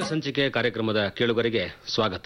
ಸಂಚಿಕೆ ಕಾರ್ಯಕ್ರಮದ ಕೇಳುಗರಿಗೆ ಸ್ವಾಗತ.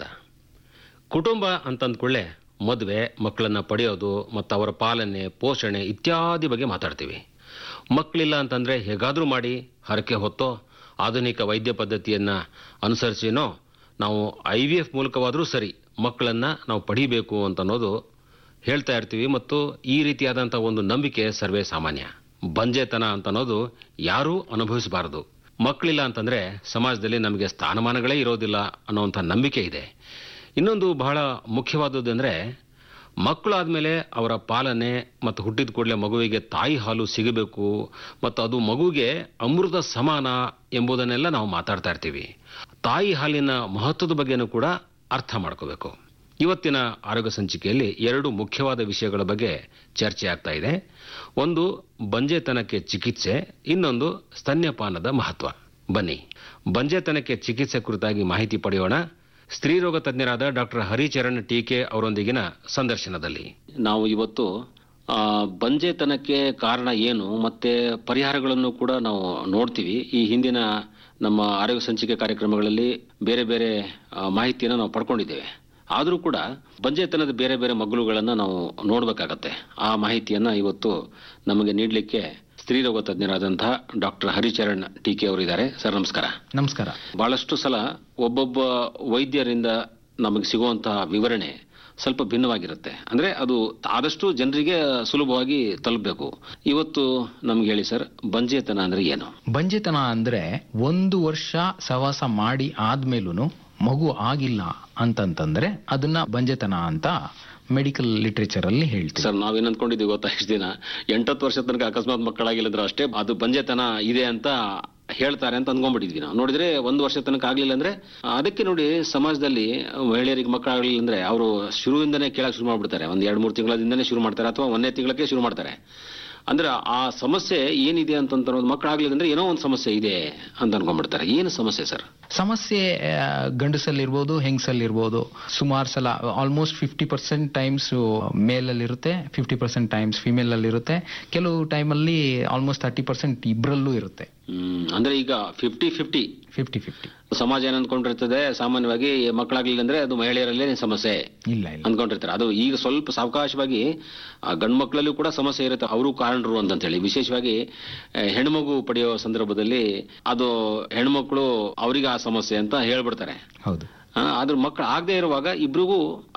ಕುಟುಂಬ ಅಂತಂದ್ಕೊಳ್ಳೆ ಮದುವೆ, ಮಕ್ಕಳನ್ನ ಪಡೆಯೋದು ಮತ್ತು ಅವರ ಪಾಲನೆ, ಪೋಷಣೆ ಇತ್ಯಾದಿ ಬಗ್ಗೆ ಮಾತಾಡ್ತೀವಿ. ಮಕ್ಕಳಿಲ್ಲ ಅಂತಂದ್ರೆ ಹೇಗಾದ್ರೂ ಮಾಡಿ ಹರಕೆ ಹೊತ್ತೋ ಆಧುನಿಕ ವೈದ್ಯ ಪದ್ಧತಿಯನ್ನ ಅನುಸರಿಸಿನೋ ನಾವು IVF ಮೂಲಕವಾದರೂ ಸರಿ ಮಕ್ಕಳನ್ನ ನಾವು ಪಡಿಬೇಕು ಅಂತ ಅನ್ನೋದು ಹೇಳ್ತಾ ಇರ್ತೀವಿ. ಮತ್ತು ಈ ರೀತಿಯಾದಂಥ ಒಂದು ನಂಬಿಕೆ ಸರ್ವೇ ಸಾಮಾನ್ಯ. ಬಂಜೆತನ ಅಂತ ಅನ್ನೋದು ಯಾರೂ ಅನುಭವಿಸಬಾರದು. ಮಕ್ಕಳಿಲ್ಲ ಅಂತಂದ್ರೆ ಸಮಾಜದಲ್ಲಿ ನಮಗೆ ಸ್ಥಾನಮಾನಗಳೇ ಇರೋದಿಲ್ಲ ಅನ್ನೋಂಥ ನಂಬಿಕೆ ಇದೆ. ಇನ್ನೊಂದು ಬಹಳ ಮುಖ್ಯವಾದದ್ದು ಅಂದರೆ ಮಕ್ಕಳಾದ್ಮೇಲೆ ಅವರ ಪಾಲನೆ ಮತ್ತು ಹುಟ್ಟಿದ ಕೂಡಲೇ ಮಗುವಿಗೆ ತಾಯಿ ಹಾಲು ಸಿಗಬೇಕು ಮತ್ತು ಅದು ಮಗುವಿಗೆ ಅಮೃತ ಸಮಾನ ಎಂಬುದನ್ನೆಲ್ಲ ನಾವು ಮಾತಾಡ್ತಾ ಇರ್ತೀವಿ. ತಾಯಿ ಹಾಲಿನ ಮಹತ್ವದ ಬಗ್ಗೆನೂ ಕೂಡ ಅರ್ಥ ಮಾಡ್ಕೋಬೇಕು. ಇವತ್ತಿನ ಆರೋಗ್ಯ ಸಂಚಿಕೆಯಲ್ಲಿ 2 ಮುಖ್ಯವಾದ ವಿಷಯಗಳ ಬಗ್ಗೆ ಚರ್ಚೆ ಆಗ್ತಾ ಇದೆ. ಒಂದು ಬಂಜೆತನಕ್ಕೆ ಚಿಕಿತ್ಸೆ, ಇನ್ನೊಂದು ಸ್ತನ್ಯಪಾನದ ಮಹತ್ವ. ಬನ್ನಿ ಬಂಜೆತನಕ್ಕೆ ಚಿಕಿತ್ಸೆ ಕುರಿತಾಗಿ ಮಾಹಿತಿ ಪಡೆಯೋಣ. ಸ್ತ್ರೀರೋಗ ತಜ್ಞರಾದ ಡಾಕ್ಟರ್ ಹರಿಚರಣ್ ಟೀಕೆ ಅವರೊಂದಿಗಿನ ಸಂದರ್ಶನದಲ್ಲಿ ನಾವು ಇವತ್ತು ಬಂಜೆತನಕ್ಕೆ ಕಾರಣ ಏನು ಮತ್ತೆ ಪರಿಹಾರಗಳನ್ನು ಕೂಡ ನಾವು ನೋಡ್ತೀವಿ. ಈ ಹಿಂದಿನ ನಮ್ಮ ಆರೋಗ್ಯ ಸಂಚಿಕೆ ಕಾರ್ಯಕ್ರಮಗಳಲ್ಲಿ ಬೇರೆ ಬೇರೆ ಮಾಹಿತಿಯನ್ನು ನಾವು ಪಡ್ಕೊಂಡಿದ್ದೇವೆ. ಆದರೂ ಕೂಡ ಬಂಜೆತನದ ಬೇರೆ ಬೇರೆ ಮಗ್ಗುಲುಗಳನ್ನು ನಾವು ನೋಡಬೇಕಾಗತ್ತೆ. ಆ ಮಾಹಿತಿಯನ್ನ ಇವತ್ತು ನಮಗೆ ನೀಡಲಿಕ್ಕೆ ಸ್ತ್ರೀರೋಗ ತಜ್ಞರಾದಂತಹ ಡಾಕ್ಟರ್ ಹರಿಚರಣ್ ಟೀಕೆ ಅವರಿದ್ದಾರೆ. ಸರ್ ನಮಸ್ಕಾರ. ನಮಸ್ಕಾರ. ಬಹಳಷ್ಟು ಸಲ ಒಬ್ಬೊಬ್ಬ ವೈದ್ಯರಿಂದ ನಮಗೆ ಸಿಗುವಂತಹ ವಿವರಣೆ ಸ್ವಲ್ಪ ಭಿನ್ನವಾಗಿರುತ್ತೆ. ಅಂದ್ರೆ ಅದು ಆದಷ್ಟು ಜನರಿಗೆ ಸುಲಭವಾಗಿ ತಲುಪಬೇಕು. ಇವತ್ತು ನಮ್ಗೆ ಹೇಳಿ ಸರ್, ಬಂಜೆತನ ಅಂದ್ರೆ ಏನು? ಬಂಜೆತನ ಅಂದ್ರೆ 1 ವರ್ಷ ಸಹವಾಸ ಮಾಡಿ ಆದ್ಮೇಲೂ ಮಗು ಆಗಿಲ್ಲ ಅಂತಂತಂದ್ರೆ ಅದನ್ನ ಬಂಜೆತನ ಅಂತ ಮೆಡಿಕಲ್ ಲಿಟರೇಚರ್ ಅಲ್ಲಿ ಹೇಳ್ತೀವಿ. ಸರ್ ನಾವೇನ್ ಅಂದ್ಕೊಂಡಿದ್ದೀವಿ ಗೊತ್ತಾ, ಇಷ್ಟು ದಿನ 8 ವರ್ಷದ ತನಕ ಅಕಸ್ಮಾತ್ ಮಕ್ಕಳಾಗಿಲ್ಲಂದ್ರೆ ಅಷ್ಟೇ ಅದು ಬಂಜೆತನ ಇದೆ ಅಂತ ಹೇಳ್ತಾರೆ ಅಂತ ಅಂದ್ಕೊಂಡ್ಬಿಟ್ಟಿದ್ವಿ. ನಾವು ನೋಡಿದ್ರೆ 1 ವರ್ಷ ತನಕ ಆಗ್ಲಿಲ್ಲ ಅಂದ್ರೆ ಅದಕ್ಕೆ ನೋಡಿ ಸಮಾಜದಲ್ಲಿ ಮಹಿಳೆಯರಿಗೆ ಮಕ್ಕಳಾಗ್ಲಿಲ್ಲ ಅಂದ್ರೆ ಅವರು ಶುರುವಿಂದನೇ ಕೇಳಕ್ ಶುರು ಮಾಡ್ಬಿಡ್ತಾರೆ. 1-2-3 ತಿಂಗಳಿಂದನೇ ಶುರು ಮಾಡ್ತಾರೆ ಅಥವಾ 1ನೇ ತಿಂಗಳಕ್ಕೆ ಶುರು ಮಾಡ್ತಾರೆ. ಅಂದ್ರೆ ಆ ಸಮಸ್ಯೆ ಏನಿದೆ ಅಂತಂತ ಮಕ್ಕಳಾಗ್ಲಿಲ್ಲ ಅಂದ್ರೆ ಏನೋ ಒಂದು ಸಮಸ್ಯೆ ಇದೆ ಅಂತ ಅನ್ಕೊಂಡ್ಬಿಡ್ತಾರೆ. ಏನು ಸಮಸ್ಯೆ ಸರ್? ಸಮಸ್ಯೆ ಗಂಡಸಲ್ಲಿರ್ಬೋದು, ಹೆಂಗಸಲ್ಲಿರ್ಬೋದು. ಸುಮಾರು ಸಲ ಆಲ್ಮೋಸ್ಟ್ 50% ಟೈಮ್ಸ್ ಮೇಲ್ ಅಲ್ಲಿ ಇರುತ್ತೆ, 50% ಟೈಮ್ಸ್ ಫಿಮೇಲ್ ಅಲ್ಲಿ ಇರುತ್ತೆ. ಕೆಲವು ಟೈಮಲ್ಲಿ ಆಲ್ಮೋಸ್ಟ್ 30% ಇಬ್ಬರಲ್ಲೂ ಇರುತ್ತೆ. ಅಂದ್ರೆ ಈಗ 50-50 ಸಮಾಜ ಏನ್ ಅನ್ಕೊಂಡಿರ್ತದೆ, ಸಾಮಾನ್ಯವಾಗಿ ಮಕ್ಕಳಾಗ್ಲಿಲ್ಲ ಅಂದ್ರೆ ಅದು ಮಹಿಳೆಯರಲ್ಲೇ ಸಮಸ್ಯೆ ಇಲ್ಲ ಅನ್ಕೊಂಡಿರ್ತಾರೆ. ಅದು ಈಗ ಸ್ವಲ್ಪ ಸಾವಕಾಶವಾಗಿ ಗಂಡು ಮಕ್ಕಳಲ್ಲೂ ಕೂಡ ಸಮಸ್ಯೆ ಇರುತ್ತೆ, ಅವರು ಕಾರಣರು ಅಂತ ಹೇಳಿ. ವಿಶೇಷವಾಗಿ ಹೆಣ್ಮಗು ಪಡೆಯೋ ಸಂದರ್ಭದಲ್ಲಿ ಅದು ಹೆಣ್ಮಕ್ಳು ಅವರಿಗೆ ಆ ಸಮಸ್ಯೆ ಅಂತ ಹೇಳ್ಬಿಡ್ತಾರೆ. ಹೌದು. ಆದ್ರೆ ಮಕ್ಕಳು ಆಗದೆ ಇರುವಾಗ ಇಬ್ರಿಗೂ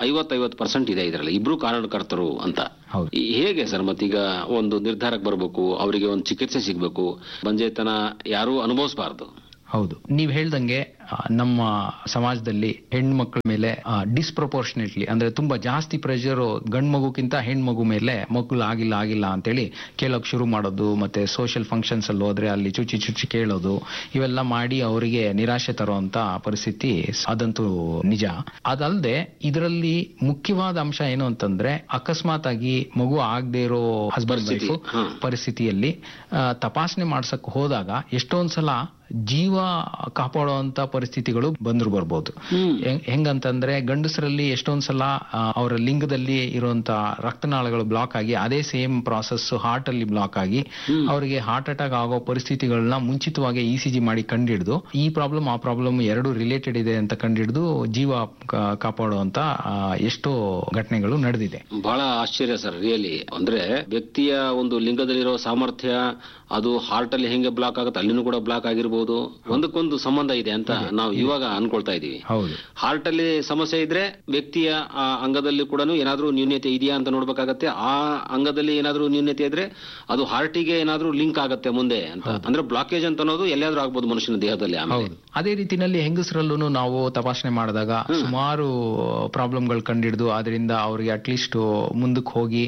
50% ಇದೆ ಇದರಲ್ಲಿ, ಇಬ್ರು ಕಾರಣಕರ್ತರು ಅಂತ. ಹೇಗೆ ಸರ್ ಮತ್ತೀಗ ಒಂದು ನಿರ್ಧಾರಕ್ಕೆ ಬರಬೇಕು, ಅವರಿಗೆ ಒಂದು ಚಿಕಿತ್ಸೆ ಸಿಗ್ಬೇಕು, ಬಂಜೆತನ ಯಾರೂ ಅನುಭವಿಸಬಾರ್ದು? ಹೌದು, ನೀವ್ ಹೇಳ್ದಂಗೆ ನಮ್ಮ ಸಮಾಜದಲ್ಲಿ ಹೆಣ್ಮಕ್ಳ ಮೇಲೆ ಡಿಸ್ಪ್ರಪೋರ್ಷನೇಟ್ಲಿ ಅಂದ್ರೆ ತುಂಬಾ ಜಾಸ್ತಿ ಪ್ರೆಷರ್ ಗಂಡ್ ಮಗುಕ್ಕಿಂತ ಹೆಣ್ಮಗು ಮೇಲೆ ಮಕ್ಕಳು ಆಗಿಲ್ಲ ಅಂತೇಳಿ ಕೇಳೋಕ್ ಶುರು ಮಾಡೋದು. ಮತ್ತೆ ಸೋಷಿಯಲ್ ಫಂಕ್ಷನ್ಸ್ ಅಲ್ಲಿ ಹೋದ್ರೆ ಅಲ್ಲಿ ಚುಚ್ಚಿ ಕೇಳೋದು, ಇವೆಲ್ಲ ಮಾಡಿ ಅವರಿಗೆ ನಿರಾಶೆ ತರುವಂತ ಪರಿಸ್ಥಿತಿ ಅದಂತೂ ನಿಜ. ಅದಲ್ಲದೆ ಇದರಲ್ಲಿ ಮುಖ್ಯವಾದ ಅಂಶ ಏನು ಅಂತಂದ್ರೆ ಅಕಸ್ಮಾತ್ ಆಗಿ ಮಗು ಆಗದೆ ಇರೋ ಹಸ್ಬೆಂಡ್ ವೈಫ್ ಪರಿಸ್ಥಿತಿಯಲ್ಲಿ ತಪಾಸಣೆ ಮಾಡ್ಸಕ್ ಹೋದಾಗ ಎಷ್ಟೊಂದ್ಸಲ ಜೀವ ಕಾಪಾಡುವಂತ ಪರಿಸ್ಥಿತಿಗಳು ಬರ್ಬೋದು. ಹೆಂಗಂತಂದ್ರೆ ಗಂಡಸರಲ್ಲಿ ಎಷ್ಟೊಂದ್ಸಲ ಅವರ ಲಿಂಗದಲ್ಲಿ ಇರುವಂತ ರಕ್ತನಾಳಗಳು ಬ್ಲಾಕ್ ಆಗಿ ಅದೇ ಸೇಮ್ ಪ್ರಾಸೆಸ್ ಹಾರ್ಟ್ ಅಲ್ಲಿ ಬ್ಲಾಕ್ ಆಗಿ ಅವರಿಗೆ ಹಾರ್ಟ್ ಅಟ್ಯಾಕ್ ಆಗೋ ಪರಿಸ್ಥಿತಿಗಳನ್ನ ಮುಂಚಿತವಾಗಿ ECG ಮಾಡಿ ಕಂಡಿಡಿದು ಈ ಪ್ರಾಬ್ಲಮ್ ಆ ಪ್ರಾಬ್ಲಮ್ ಎರಡು ರಿಲೇಟೆಡ್ ಇದೆ ಅಂತ ಕಂಡಿಡಿದು ಜೀವ ಕಾಪಾಡುವಂತ ಎಷ್ಟೋ ಘಟನೆಗಳು ನಡೆದಿದೆ. ಬಹಳ ಆಶ್ಚರ್ಯ ಸರ್ ರಿಯಲಿ. ಅಂದ್ರೆ ವ್ಯಕ್ತಿಯ ಒಂದು ಲಿಂಗದಲ್ಲಿರೋ ಸಾಮರ್ಥ್ಯ ಅದು ಹಾರ್ಟ್ ಅಲ್ಲಿ ಹೆಂಗೆ ಬ್ಲಾಕ್ ಆಗುತ್ತೆ ಅಲ್ಲಿನೂ ಕೂಡ ಬ್ಲಾಕ್ ಆಗಿರ್ಬೋದು. ಒಂದಕ್ಕೊಂದು ಸಂಬಂಧ ಇದೆ ಅಂತ ನಾವು ಇವಾಗ ಅನ್ಕೊಳ್ತಾ ಇದೀವಿ. ಹಾರ್ಟ್ ಅಲ್ಲಿ ಸಮಸ್ಯೆ ಇದ್ರೆ ವ್ಯಕ್ತಿಯ ಆ ಅಂಗದಲ್ಲಿ ಕೂಡ ಏನಾದ್ರೂ ನ್ಯೂನ್ಯತೆ ಇದೆಯಾ ಅಂತ ನೋಡ್ಬೇಕಾಗತ್ತೆ. ಆ ಅಂಗದಲ್ಲಿ ಏನಾದ್ರೂ ನ್ಯೂನ್ಯತೆ ಇದ್ರೆ ಅದು ಹಾರ್ಟಿಗೆ ಏನಾದ್ರೂ ಲಿಂಕ್ ಆಗತ್ತೆ ಮುಂದೆ ಅಂತ. ಅಂದ್ರೆ ಬ್ಲಾಕೇಜ್ ಅಂತ ಅನ್ನೋದು ಎಲ್ಲಾದ್ರೂ ಆಗ್ಬೋದು ಮನುಷ್ಯನ ದೇಹದಲ್ಲಿ. ಅದೇ ರೀತಿನಲ್ಲಿ ಹೆಂಗಸರಲ್ಲೂ ನಾವು ತಪಾಸಣೆ ಮಾಡಿದಾಗ ಸುಮಾರು ಪ್ರಾಬ್ಲಮ್ಗಳು ಕಂಡಿಡಿದು ಅದರಿಂದ ಅವ್ರಿಗೆ ಅಟ್ಲೀಸ್ಟ್ ಮುಂದಕ್ಕೆ ಹೋಗಿ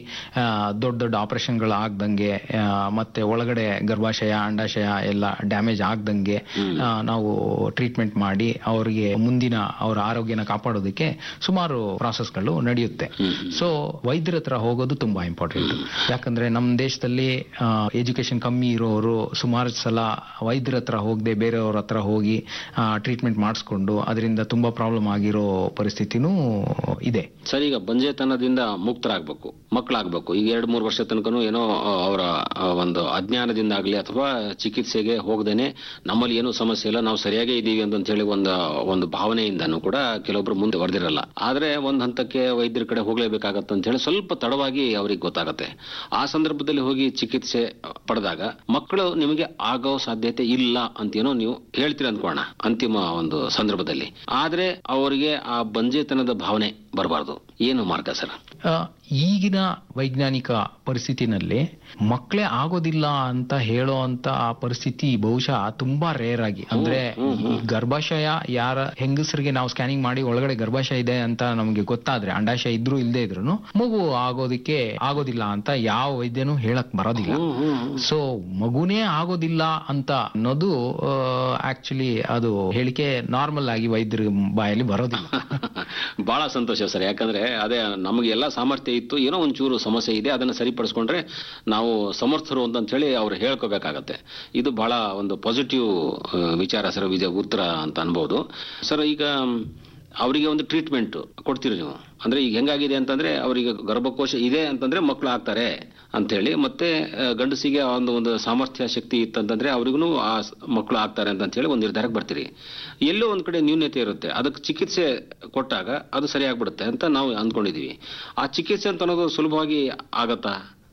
ದೊಡ್ಡ ಆಪರೇಷನ್ಗಳು ಆಗ್ದಂಗೆ ಮತ್ತೆ ಒಳಗಡೆ ಗರ್ಭಾಶಯ ಅಂಡಾಶಯ ಎಲ್ಲ ಡ್ಯಾಮೇಜ್ ಆಗ್ದಂಗೆ ನಾವು ಟ್ರೀಟ್ಮೆಂಟ್ ಮಾಡಿ ಅವರಿಗೆ ಮುಂದಿನ ಅವರ ಆರೋಗ್ಯನ ಕಾಪಾಡೋದಕ್ಕೆ ಸುಮಾರು ಪ್ರಾಸೆಸ್ಗಳು ನಡೆಯುತ್ತೆ. ಸೊ ವೈದ್ಯರ ಹತ್ರ ಹೋಗೋದು ತುಂಬಾ ಇಂಪಾರ್ಟೆಂಟ್. ಯಾಕಂದ್ರೆ ನಮ್ಮ ದೇಶದಲ್ಲಿ ಎಜುಕೇಶನ್ ಕಮ್ಮಿ ಇರೋರು ಸುಮಾರು ಸಲ ವೈದ್ಯರ ಹತ್ರ ಹೋಗದೆ ಬೇರೆಯವ್ರ ಹತ್ರ ಹೋಗಿ ಟ್ರೀಟ್ಮೆಂಟ್ ಮಾಡಿಸ್ಕೊಂಡು ಅದರಿಂದ ತುಂಬಾ ಪ್ರಾಬ್ಲಮ್ ಆಗಿರೋ ಪರಿಸ್ಥಿತಿನೂ ಇದೆ. ಸರ್, ಈಗ ಬಂಜೆತನದಿಂದ ಮುಕ್ತರಾಗಬೇಕು, ಮಕ್ಕಳಾಗಬೇಕು. ಈಗ 2-3 ವರ್ಷ ತನಕನೂ ಏನೋ ಅವರ ಒಂದು ಅಜ್ಞಾನದಿಂದ ಆಗ್ಲಿ ಅಥವಾ ಚಿಕಿತ್ಸೆಗೆ ಹೋಗದೇನೆ ನಮ್ಮಲ್ಲಿ ಏನೂ ಸಮಸ್ಯೆ ಇಲ್ಲ ನಾವು ಸರಿಯಾಗೇ ಇದೀವಿ ಅಂತ ಅಂತ ಹೇಳಿ ಒಂದು ಭಾವನೆಯಿಂದನೂ ಕೂಡ ಕೆಲವೊಬ್ರು ಮುಂದೆ ಹೊರದಿರಲ್ಲ. ಆದ್ರೆ ಒಂದ್ ಹಂತಕ್ಕೆ ವೈದ್ಯರ ಕಡೆ ಹೋಗ್ಲೇಬೇಕಾಗತ್ತೆ ಅಂತ ಹೇಳಿ ಸ್ವಲ್ಪ ತಡವಾಗಿ ಅವ್ರಿಗೆ ಗೊತ್ತಾಗತ್ತೆ. ಆ ಸಂದರ್ಭದಲ್ಲಿ ಹೋಗಿ ಚಿಕಿತ್ಸೆ ಪಡೆದಾಗ ಮಕ್ಕಳು ನಿಮಗೆ ಆಗೋ ಸಾಧ್ಯತೆ ಇಲ್ಲ ಅಂತೇನೋ ನೀವು ಹೇಳ್ತೀರಿ ಅಂದ್ಕೋಣ ಅಂತಿಮ ಒಂದು ಸಂದರ್ಭದಲ್ಲಿ. ಆದ್ರೆ ಅವರಿಗೆ ಆ ಬಂಜೆತನದ ಭಾವನೆ ಬರಬಾರ್ದು. ಏನು ಮಾರ್ಗ ಸರ್? ಈಗಿನ ವೈಜ್ಞಾನಿಕ ಪರಿಸ್ಥಿತಿನಲ್ಲಿ ಮಕ್ಕಳೇ ಆಗೋದಿಲ್ಲ ಅಂತ ಹೇಳೋ ಅಂತ ಪರಿಸ್ಥಿತಿ ಬಹುಶಃ ತುಂಬಾ ರೇರ್ ಆಗಿ, ಅಂದ್ರೆ ಈ ಗರ್ಭಾಶಯ ಯಾರ ಹೆಂಗಸರಿಗೆ ನಾವು ಸ್ಕ್ಯಾನಿಂಗ್ ಮಾಡಿ ಒಳಗಡೆ ಗರ್ಭಾಶಯ ಇದೆ ಅಂತ ನಮಗೆ ಗೊತ್ತಾದ್ರೆ, ಅಂಡಾಶಯ ಇದ್ರೂ ಇಲ್ಲದೆ ಇದ್ರು ಮಗು ಆಗೋದಿಲ್ಲ ಅಂತ ಯಾವ ವೈದ್ಯನೂ ಹೇಳಕ್ ಬರೋದಿಲ್ಲ. ಸೊ ಮಗುನೇ ಆಗೋದಿಲ್ಲ ಅಂತ ಅನ್ನೋದು ಆಕ್ಚುಲಿ ಅದು ಹೇಳಿಕೆ ನಾರ್ಮಲ್ ಆಗಿ ವೈದ್ಯರ ಬಾಯಲ್ಲಿ ಬರೋದಿಲ್ಲ. ಬಹಳ ಸಂತೋಷ ಸರ್. ಯಾಕಂದ್ರೆ ಅದೇ ನಮಗೆ ಎಲ್ಲ ಸಾಮರ್ಥ್ಯ ಇತ್ತು, ಏನೋ ಒಂಚೂರು ಸಮಸ್ಯೆ ಇದೆ, ಅದನ್ನ ಸರಿಪಡಿಸ್ಕೊಂಡ್ರೆ ನಾವು ಸಮರ್ಥರು ಅಂತ ಹೇಳಿ ಅವ್ರು ಹೇಳ್ಕೋಬೇಕಾಗತ್ತೆ. ಇದು ಬಹಳ ಒಂದು ಪಾಸಿಟಿವ್ ವಿಚಾರ ಸರ್, ಉತ್ತರ ಅಂತ ಅನ್ಬೋದು ಸರ್. ಈಗ ಅವರಿಗೆ ಒಂದು ಟ್ರೀಟ್ಮೆಂಟ್ ಕೊಡ್ತೀರಿ ನೀವು, ಅಂದ್ರೆ ಈಗ ಹೆಂಗಾಗಿದೆ ಅಂತಂದ್ರೆ ಅವರಿಗೆ ಗರ್ಭಕೋಶ ಇದೆ ಅಂತಂದ್ರೆ ಮಕ್ಕಳು ಆಗ್ತಾರೆ ಅಂತ ಹೇಳಿ, ಮತ್ತೆ ಗಂಡಸಿಗೆ ಒಂದು ಸಾಮರ್ಥ್ಯ ಶಕ್ತಿ ಇತ್ತಂತಂದ್ರೆ ಅವ್ರಿಗೂ ಆ ಮಕ್ಕಳು ಆಗ್ತಾರೆ ಅಂತ ಹೇಳಿ ಒಂದು ನಿರ್ಧಾರಕ್ಕೆ ಬರ್ತೀರಿ. ಎಲ್ಲೋ ಒಂದ್ ಕಡೆ ನ್ಯೂನ್ಯತೆ ಇರುತ್ತೆ, ಅದಕ್ಕೆ ಚಿಕಿತ್ಸೆ ಕೊಟ್ಟಾಗ ಅದು ಸರಿಯಾಗ್ಬಿಡುತ್ತೆ ಅಂತ ನಾವು ಅಂದ್ಕೊಂಡಿದೀವಿ. ಆ ಚಿಕಿತ್ಸೆ ಅಂತ ಅನ್ನೋದು ಸುಲಭವಾಗಿ ಆಗತ್ತಾ?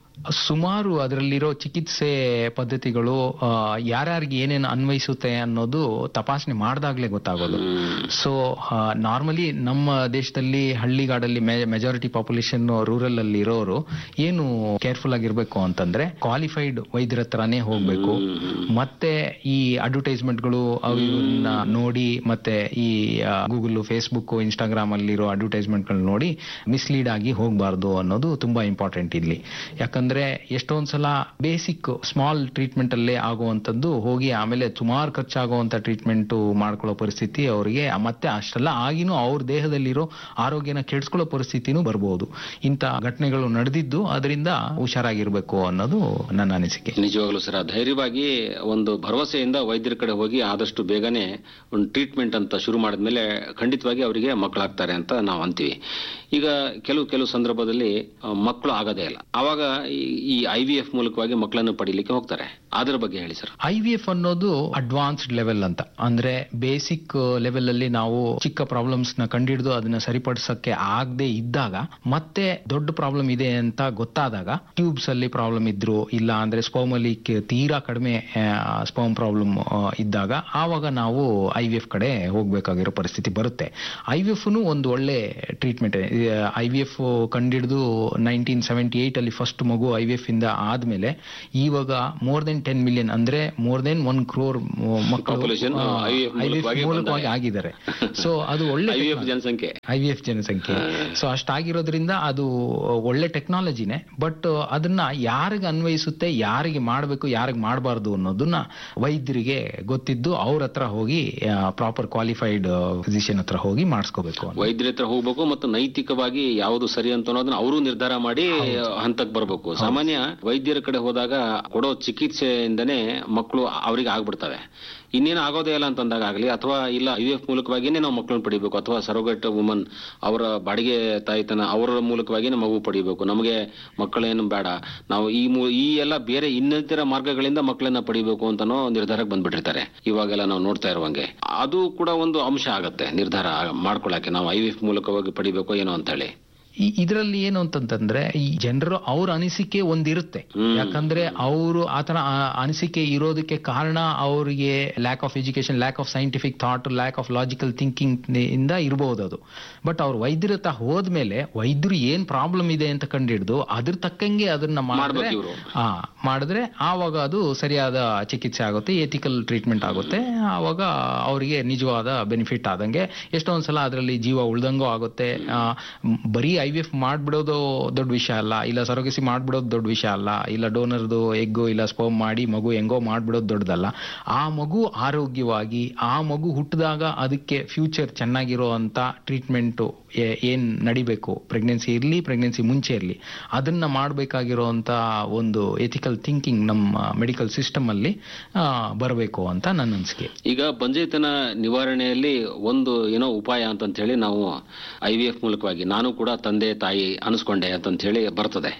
ಸುಮಾರು ಅದರಲ್ಲಿರೋ ಚಿಕಿತ್ಸೆ ಪದ್ಧತಿಗಳು ಯಾರ್ಯಾರಿಗೆ ಏನೇನು ಅನ್ವಯಿಸುತ್ತೆ ಅನ್ನೋದು ತಪಾಸಣೆ ಮಾಡಿದಾಗ್ಲೇ ಗೊತ್ತಾಗೋದು. ಸೊ ನಾರ್ಮಲಿ ನಮ್ಮ ದೇಶದಲ್ಲಿ ಹಳ್ಳಿಗಾಡಲ್ಲಿ ಮೆಜಾರಿಟಿ ಪಾಪ್ಯುಲೇಷನ್ ರೂರಲ್ ಅಲ್ಲಿ ಇರೋರು ಏನು ಕೇರ್ಫುಲ್ ಆಗಿರ್ಬೇಕು ಅಂತಂದ್ರೆ ಕ್ವಾಲಿಫೈಡ್ ವೈದ್ಯರ ಹತ್ರನೇ ಹೋಗ್ಬೇಕು. ಮತ್ತೆ ಈ ಅಡ್ವರ್ಟೈಸ್ಮೆಂಟ್ಗಳು ಅವನ್ನ ನೋಡಿ, ಮತ್ತೆ ಈ ಗೂಗಲ್, ಫೇಸ್ಬುಕ್, ಇನ್ಸ್ಟಾಗ್ರಾಮ್ ಅಲ್ಲಿರೋ ಅಡ್ವರ್ಟೈಸ್ಮೆಂಟ್ ಗಳು ನೋಡಿ ಮಿಸ್ಲೀಡ್ ಆಗಿ ಹೋಗ್ಬಾರ್ದು ಅನ್ನೋದು ತುಂಬಾ ಇಂಪಾರ್ಟೆಂಟ್ ಇಲ್ಲಿ. ಯಾಕಂದ್ರೆ ಎಷ್ಟೊಂದ್ಸಲ ಬೇಸಿಕ್ ಸ್ಮಾಲ್ ಟ್ರೀಟ್ಮೆಂಟ್ ಅಲ್ಲೇ ಆಗುವಂತದ್ದು ಹೋಗಿ ಆಮೇಲೆ ಸುಮಾರು ಖರ್ಚಾಗುವಂತ ಟ್ರೀಟ್ಮೆಂಟ್ ಮಾಡ್ಕೊಳ್ಳೋ ಪರಿಸ್ಥಿತಿ ಅವರಿಗೆ, ಮತ್ತೆ ಅಷ್ಟೆಲ್ಲ ಆಗಿನೂ ಅವ್ರ ದೇಹದಲ್ಲಿರೋ ಆರೋಗ್ಯನ ಕೆಡಿಸ್ಕೊಳ್ಳೋ ಪರಿಸ್ಥಿತಿನೂ ಬರ್ಬೋದು. ಇಂಥ ಘಟನೆಗಳು ನಡೆದಿದ್ದು, ಅದರಿಂದ ಹುಷಾರಾಗಿರ್ಬೇಕು ಅನ್ನೋದು ನನ್ನ ಅನಿಸಿಕೆ. ನಿಜವಾಗ್ಲೂ ಸರ್, ಧೈರ್ಯವಾಗಿ ಒಂದು ಭರವಸೆಯಿಂದ ವೈದ್ಯರ ಕಡೆ ಹೋಗಿ ಆದಷ್ಟು ಬೇಗನೆ ಒಂದು ಟ್ರೀಟ್ಮೆಂಟ್ ಅಂತ ಶುರು ಮಾಡಿದ್ಮೇಲೆ ಖಂಡಿತವಾಗಿ ಅವರಿಗೆ ಮಕ್ಕಳಾಗ್ತಾರೆ ಅಂತ ನಾವು ಅಂತೀವಿ. ಈಗ ಕೆಲವು ಸಂದರ್ಭದಲ್ಲಿ ಮಕ್ಕಳು ಆಗೋದೇ ಇಲ್ಲ, ಆವಾಗ ಈ IVF ಮೂಲಕವಾಗಿ ಮಕ್ಕಳನ್ನು ಪಡೀಲಿಕ್ಕೆ ಹೋಗ್ತಾರೆ. ಅದರ ಬಗ್ಗೆ ಹೇಳಿ ಸರ್. IVF ಅನ್ನೋದು ಅಡ್ವಾನ್ಸ್ಡ್ ಲೆವೆಲ್ ಅಂತ, ಅಂದ್ರೆ ಬೇಸಿಕ್ ಲೆವೆಲ್ ಅಲ್ಲಿ ನಾವು ಚಿಕ್ಕ ಪ್ರಾಬ್ಲಮ್ಸ್ ನ ಕಂಡಿಡಿದು ಅದನ್ನ ಸರಿಪಡಿಸಕ್ಕೆ ಆಗದೆ ಇದ್ದಾಗ, ಮತ್ತೆ ದೊಡ್ಡ ಪ್ರಾಬ್ಲಮ್ ಇದೆ ಅಂತ ಗೊತ್ತಾದಾಗ, ಟ್ಯೂಬ್ಸ್ ಅಲ್ಲಿ ಪ್ರಾಬ್ಲಮ್ ಇದ್ರು, ಇಲ್ಲ ಅಂದ್ರೆ ಸ್ಪರ್ಮ್ ಅಲ್ಲಿ ತೀರಾ ಕಡಿಮೆ ಸ್ಪರ್ಮ್ ಪ್ರಾಬ್ಲಮ್ ಇದ್ದಾಗ, ಆವಾಗ ನಾವು IVF ಕಡೆ ಹೋಗ್ಬೇಕಾಗಿರೋ ಪರಿಸ್ಥಿತಿ ಬರುತ್ತೆ. IVF ಒಂದು ಒಳ್ಳೆ ಟ್ರೀಟ್ಮೆಂಟ್. IVF ಕಂಡಿಡಿದು 1978 ಅಲ್ಲಿ ಫಸ್ಟ್ ಮಗು IVF ಇಂದ ಆದ್ಮೇಲೆ ಇವಾಗ more than 10 million, ಅಂದ್ರೆ more than 1 crore ಮಕ್ಕಳು IVF ಮೂಲಕವಾಗಿ ಆಗಿದ್ದಾರೆ. ಸೊ ಅದು ಒಳ್ಳೆ IVF ಜನಸಂಖ್ಯೆ. ಸೊ ಅಷ್ಟಾಗಿರೋದ್ರಿಂದ ಅದು ಒಳ್ಳೆ ಟೆಕ್ನಾಲಜಿನೇ. ಬಟ್ ಅದನ್ನ ಯಾರಿಗೆ ಅನ್ವಯಿಸುತ್ತೆ, ಯಾರಿಗೆ ಮಾಡಬೇಕು, ಯಾರಿಗೆ ಮಾಡಬಾರ್ದು ಅನ್ನೋದನ್ನ ವೈದ್ಯರಿಗೆ ಗೊತ್ತಿದ್ದು ಅವ್ರ ಹತ್ರ ಹೋಗಿ ಪ್ರಾಪರ್ ಕ್ವಾಲಿಫೈಡ್ ಫಿಸಿಷಿಯನ್ ಹತ್ರ ಹೋಗಿ ಮಾಡಿಸ್ಕೋಬೇಕು. ವೈದ್ಯರ ಹತ್ರ ಹೋಗ್ಬೇಕು, ಮತ್ತು ನೈತಿಕವಾಗಿ ಯಾವುದು ಸರಿ ಅಂತ ಅನ್ನೋದನ್ನ ಅವರು ನಿರ್ಧಾರ ಮಾಡಿ ಹಂತಕ್ಕೆ ಬರಬೇಕು. ಸಾಮಾನ್ಯ ವೈದ್ಯರ ಕಡೆ ಹೋದಾಗ ಕೊಡೋ ಚಿಕಿತ್ಸೆಯಿಂದನೇ ಮಕ್ಕಳು ಅವರಿಗೆ ಆಗ್ಬಿಡ್ತವೆ. ಇನ್ನೇನು ಆಗೋದೇ ಇಲ್ಲ ಅಂತಂದಾಗ ಆಗಲಿ, ಅಥವಾ ಇಲ್ಲ IVF ಮೂಲಕವಾಗಿಯೇ ನಾವು ಮಕ್ಕಳನ್ನ ಪಡಿಬೇಕು, ಅಥವಾ ಸರೋಗೇಟ್ ವುಮನ್ ಅವರ ಬಾಡಿಗೆ ತಾಯಿತನ ಅವರ ಮೂಲಕವಾಗಿಯೇ ಮಗು ಪಡಿಬೇಕು, ನಮಗೆ ಮಕ್ಕಳೇನು ಬೇಡ, ನಾವು ಈ ಎಲ್ಲ ಬೇರೆ ಇನ್ನಿತರ ಮಾರ್ಗಗಳಿಂದ ಮಕ್ಕಳನ್ನ ಪಡಿಬೇಕು ಅಂತನೋ ನಿರ್ಧಾರಕ್ಕೆ ಬಂದ್ಬಿಟ್ಟಿರ್ತಾರೆ. ಇವಾಗೆಲ್ಲ ನಾವು ನೋಡ್ತಾ ಇರುವಂಗೆ ಅದು ಕೂಡ ಒಂದು ಅಂಶ ಆಗತ್ತೆ ನಿರ್ಧಾರ ಮಾಡ್ಕೊಳಕ್ಕೆ, ನಾವು IVF ಮೂಲಕವಾಗಿ ಪಡಿಬೇಕು ಏನೋ ಅಂತ ಹೇಳಿ. ಇದರಲ್ಲಿ ಏನು ಅಂತಂತಂದ್ರೆ, ಈ ಜನರು ಅವ್ರ ಅನಿಸಿಕೆ ಒಂದಿರುತ್ತೆ. ಯಾಕಂದ್ರೆ ಅವರು ಆತರ ಅನಿಸಿಕೆ ಇರೋದಕ್ಕೆ ಕಾರಣ ಅವರಿಗೆ lack of education, lack of scientific thought, lack of logical thinking ಇಂದ ಇರಬಹುದು ಅದು. ಬಟ್ ಅವ್ರು ವೈದ್ಯರ ಹತ್ರ ಹೋದ್ಮೇಲೆ ವೈದ್ಯರು ಏನ್ ಪ್ರಾಬ್ಲಮ್ ಇದೆ ಅಂತ ಕಂಡಿಡ್ದು ಅದ್ರ ತಕ್ಕಂಗೆ ಅದನ್ನ ಮಾಡಿದ್ರೆ ಆವಾಗ ಅದು ಸರಿಯಾದ ಚಿಕಿತ್ಸೆ ಆಗುತ್ತೆ, ಎಥಿಕಲ್ ಟ್ರೀಟ್ಮೆಂಟ್ ಆಗುತ್ತೆ. ಆವಾಗ ಅವರಿಗೆ ನಿಜವಾದ ಬೆನಿಫಿಟ್ ಆದಂಗೆ, ಎಷ್ಟೊಂದ್ಸಲ ಅದರಲ್ಲಿ ಜೀವ ಉಳ್ದಂಗೂ ಆಗುತ್ತೆ. ಬರೀ IVF ಮಾಡ್ಬಿಡೋದು ದೊಡ್ಡ ವಿಷಯ ಅಲ್ಲ, ಇಲ್ಲ ಸರೋಗಸಿ ಮಾಡ್ಬಿಡೋದು ದೊಡ್ಡ ವಿಷಯ ಅಲ್ಲ, ಇಲ್ಲ ಡೋನರ್ದು ಎಗ್ಗು ಇಲ್ಲ ಸ್ಪರ್ಮ್ ಮಾಡಿ ಮಗು ಹೆಂಗೋ ಮಾಡ್ಬಿಡೋದು ದೊಡ್ಡದಲ್ಲ. ಆ ಮಗು ಆರೋಗ್ಯವಾಗಿ, ಆ ಮಗು ಹುಟ್ಟಿದಾಗ ಅದಕ್ಕೆ ಫ್ಯೂಚರ್ ಚೆನ್ನಾಗಿರೋ ಅಂತ ಟ್ರೀಟ್ಮೆಂಟು ಏನ್ ನಡಿಬೇಕು, ಪ್ರೆಗ್ನೆನ್ಸಿ ಇರಲಿ ಪ್ರೆಗ್ನೆನ್ಸಿ ಮುಂಚೆ ಇರಲಿ, ಅದನ್ನ ಮಾಡಬೇಕಾಗಿರೋಂಥ ಒಂದು ಎಥಿಕಲ್ ಥಿಂಕಿಂಗ್ ನಮ್ಮ ಮೆಡಿಕಲ್ ಸಿಸ್ಟಮ್ ಅಲ್ಲಿ ಬರಬೇಕು ಅಂತ ನನ್ನ ಅನಿಸಿಕೆ. ಈಗ ಬಂಜೆತನ ನಿವಾರಣೆಯಲ್ಲಿ ಒಂದು ಏನೋ ಉಪಾಯ ಅಂತ ಹೇಳಿ ನಾವು IVF ಮೂಲಕವಾಗಿ, ನಾನು ಕೂಡ ತಂದೆ ತಾಯಿ ಅನಿಸ್ಕೊಂಡೆ ಅಂತ ಹೇಳಿ ಬರ್ತದೆ.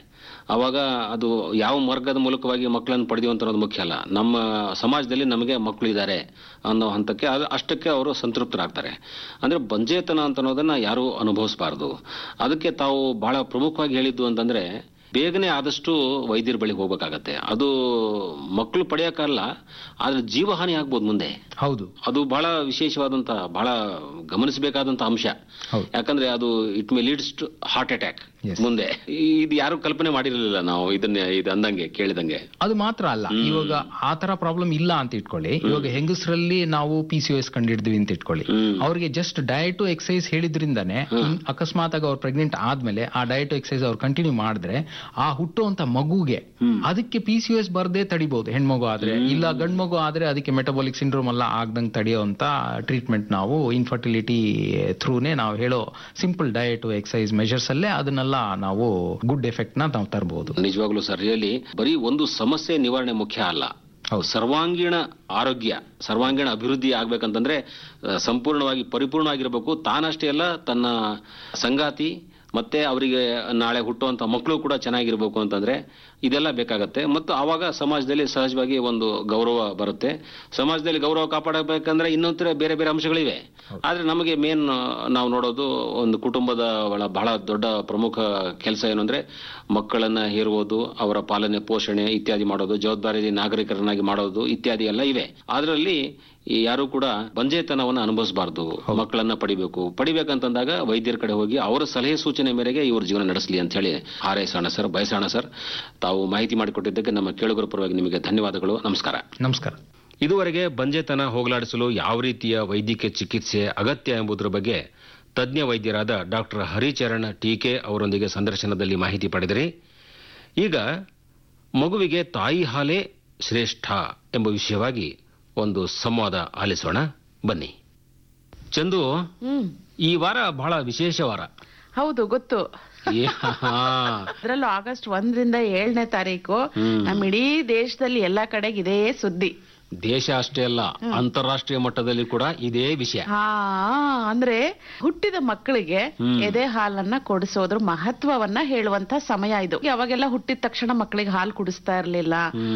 ಅವಾಗ ಅದು ಯಾವ ಮಾರ್ಗದ ಮೂಲಕವಾಗಿ ಮಕ್ಕಳನ್ನು ಪಡೆದೀವಿ ಅಂತ ಅನ್ನೋದು ಮುಖ್ಯ ಅಲ್ಲ, ನಮ್ಮ ಸಮಾಜದಲ್ಲಿ ನಮಗೆ ಮಕ್ಕಳು ಇದ್ದಾರೆ ಅನ್ನೋ ಹಂತಕ್ಕೆ ಅಷ್ಟಕ್ಕೆ ಅವರು ಸಂತೃಪ್ತರಾಗ್ತಾರೆ. ಅಂದ್ರೆ ಬಂಜೇತನ ಅಂತ ಅನ್ನೋದನ್ನ ಯಾರು ಅನುಭವಿಸಬಾರದು. ಅದಕ್ಕೆ ತಾವು ಬಹಳ ಪ್ರಮುಖವಾಗಿ ಹೇಳಿದ್ದು ಅಂತಂದ್ರೆ ಬೇಗನೆ ಆದಷ್ಟು ವೈದ್ಯರ ಬಳಿಗೆ ಹೋಗ್ಬೇಕಾಗತ್ತೆ. ಅದು ಮಕ್ಕಳು ಪಡೆಯೋಕ್ಕಲ್ಲ, ಆದ್ರೆ ಜೀವಹಾನಿ ಆಗ್ಬೋದು ಮುಂದೆ. ಹೌದು, ಅದು ಬಹಳ ವಿಶೇಷವಾದಂತ, ಬಹಳ ಗಮನಿಸಬೇಕಾದಂತ ಅಂಶ. ಯಾಕಂದ್ರೆ ಅದು it may leads to heart attack ಮುಂದೆ. ಇದು ಯಾರು ಕಲ್ಪನೆ ಮಾಡಿರಲಿಲ್ಲ ನಾವು ಇದು ಅಂದಂಗೆ ಕೇಳಿದಂಗೆ. ಅದು ಮಾತ್ರ ಅಲ್ಲ, ಇವಾಗ ಆ ತರ ಪ್ರಾಬ್ಲಮ್ ಇಲ್ಲ ಅಂತ ಇಟ್ಕೊಳ್ಳಿ. ಇವಾಗ ಹೆಂಗಸರಲ್ಲಿ ನಾವು PCOS ಕಂಡಿಡ್ತೀವಿ ಅಂತ ಇಟ್ಕೊಳ್ಳಿ. ಅವ್ರಿಗೆ ಜಸ್ಟ್ ಡಯಟ್ ಎಕ್ಸಸೈಸ್ ಹೇಳಿದ್ರಿಂದಾನೆ ಅಕಸ್ಮಾತ್ ಆಗಿ ಅವ್ರು ಪ್ರೆಗ್ನೆಂಟ್ ಆದ್ಮೇಲೆ ಆ ಡಯಟ್ ಎಕ್ಸಸೈಸ್ ಅವ್ರು ಕಂಟಿನ್ಯೂ ಮಾಡಿದ್ರೆ ಆ ಹುಟ್ಟುವಂತ ಮಗುಗೆ ಅದಕ್ಕೆ PCOS ಬರ್ದೇ ತಡಿಬಹುದು. ಹೆಣ್ಮಗು ಆದ್ರೆ, ಇಲ್ಲ ಗಂಡ್ ಮಗು ಆದ್ರೆ ಅದಕ್ಕೆ ಮೆಟಬಾಲಿಕ್ ಸಿಂಡ್ರೋಮ್ ಎಲ್ಲ ಆಗ್ದಂಗ್ ತಡೆಯುವಂತ ಟ್ರೀಟ್ಮೆಂಟ್ ನಾವು ಇನ್ಫರ್ಟಿಲಿಟಿ ಥ್ರೂನೇ ನಾವು ಹೇಳೋ ಸಿಂಪಲ್ ಡಯಟ್ ಎಕ್ಸಸೈಸ್ ಮೆಷರ್ಸ್ ಅಲ್ಲೇ ಅದನ್ನೆಲ್ಲ ನಾವು ಗುಡ್ ಎಫೆಕ್ಟ್ ನಾವು ತರಬಹುದು. ನಿಜವಾಗ್ಲೂ ಸರ್, ರಿಯಲಿ ಬರೀ ಒಂದು ಸಮಸ್ಯೆ ನಿವಾರಣೆ ಮುಖ್ಯ ಅಲ್ಲ, ಸರ್ವಾಂಗೀಣ ಆರೋಗ್ಯ, ಸರ್ವಾಂಗೀಣ ಅಭಿವೃದ್ಧಿ ಆಗ್ಬೇಕಂತಂದ್ರೆ ಸಂಪೂರ್ಣವಾಗಿ ಪರಿಪೂರ್ಣ ಆಗಿರ್ಬೇಕು. ತಾನಷ್ಟೇ ಅಲ್ಲ, ತನ್ನ ಸಂಗಾತಿ ಮತ್ತೆ ಅವರಿಗೆ ನಾಳೆ ಹುಟ್ಟುವಂತ ಮಕ್ಕಳು ಕೂಡ ಚೆನ್ನಾಗಿರ್ಬೇಕು ಅಂತಂದ್ರೆ ಇದೆಲ್ಲ ಬೇಕಾಗತ್ತೆ. ಮತ್ತು ಆವಾಗ ಸಮಾಜದಲ್ಲಿ ಸಹಜವಾಗಿ ಒಂದು ಗೌರವ ಬರುತ್ತೆ. ಸಮಾಜದಲ್ಲಿ ಗೌರವ ಕಾಪಾಡಬೇಕಂದ್ರೆ ಇನ್ನೊಂದು ಬೇರೆ ಬೇರೆ ಅಂಶಗಳಿವೆ. ಆದ್ರೆ ನಮಗೆ ಮೇನ್ ನಾವು ನೋಡೋದು ಒಂದು ಕುಟುಂಬದ ಬಹಳ ದೊಡ್ಡ ಪ್ರಮುಖ ಕೆಲಸ ಏನು ಅಂದ್ರೆ ಮಕ್ಕಳನ್ನ ಹೇರುವುದು, ಅವರ ಪಾಲನೆ ಪೋಷಣೆ ಇತ್ಯಾದಿ ಮಾಡೋದು, ಜವಾಬ್ದಾರಿ ನಾಗರಿಕರನ್ನಾಗಿ ಮಾಡೋದು ಇತ್ಯಾದಿ ಎಲ್ಲ ಇವೆ. ಅದರಲ್ಲಿ ಯಾರು ಕೂಡ ಬಂಜೇತನವನ್ನು ಅನುಭವಿಸಬಾರ್ದು. ಮಕ್ಕಳನ್ನ ಪಡಿಬೇಕಂತಂದಾಗ ವೈದ್ಯರ ಕಡೆ ಹೋಗಿ ಅವರ ಸಲಹೆ ಸೂಚನೆ ಮೇರೆಗೆ ಇವ್ರ ಜೀವನ ನಡೆಸಲಿ ಅಂತ ಹೇಳಿ ಹಾರೈಸೋಣ ಸರ್, ಬಯಸೋಣ ಸರ್. ತಾವು ಮಾಹಿತಿ ಮಾಡಿಕೊಟ್ಟಿದ್ದಕ್ಕೆ ನಮ್ಮ ಕೇಳುಗರ ಪರವಾಗಿ ನಿಮಗೆ ಧನ್ಯವಾದಗಳು. ನಮಸ್ಕಾರ. ನಮಸ್ಕಾರ. ಇದುವರೆಗೆ ಬಂಜೇತನ ಹೋಗಲಾಡಿಸಲು ಯಾವ ರೀತಿಯ ವೈದ್ಯಕೀಯ ಚಿಕಿತ್ಸೆ ಅಗತ್ಯ ಎಂಬುದರ ಬಗ್ಗೆ ತಜ್ಞ ವೈದ್ಯರಾದ ಡಾಕ್ಟರ್ ಹರಿಚರಣ್ ಟೀಕೆ ಅವರೊಂದಿಗೆ ಸಂದರ್ಶನದಲ್ಲಿ ಮಾಹಿತಿ ಪಡೆದಿರಿ. ಈಗ ಮಗುವಿಗೆ ತಾಯಿ ಹಾಲೇ ಶ್ರೇಷ್ಠ ಎಂಬ ವಿಷಯವಾಗಿ ಒಂದು ಸಂವಾದ ಆಲಿಸೋಣ, ಬನ್ನಿ. ಚಂದು, ಈ ವಾರ ಬಹಳ ವಿಶೇಷ ವಾರ. ಹೌದು, ಗೊತ್ತು. ಅದರಲ್ಲೂ ಆಗಸ್ಟ್ 1ರಿಂದ 7ನೇ ತಾರೀಕು ನಮ್ಮ ಇಡೀ ದೇಶದಲ್ಲಿ ಎಲ್ಲಾ ಕಡೆಗೆ ಇದೇ ಸುದ್ದಿ. ದೇಶ ಅಷ್ಟೇ ಅಲ್ಲ, ಅಂತಾರಾಷ್ಟ್ರೀಯ ಮಟ್ಟದಲ್ಲಿ ಕೂಡ ಇದೇ ವಿಷಯ. ಅಂದ್ರೆ ಹುಟ್ಟಿದ ಮಕ್ಕಳಿಗೆ ಎದೆ ಹಾಲನ್ನ ಕೊಡಿಸೋದ್ರ ಮಹತ್ವವನ್ನ ಹೇಳುವಂತ ಸಮಯ ಇದು. ಅವಾಗೆಲ್ಲ ಹುಟ್ಟಿದ ತಕ್ಷಣ ಮಕ್ಕಳಿಗೆ ಹಾಲು ಕುಡಿಸ್ತಾ ಇರ್ಲಿಲ್ಲ.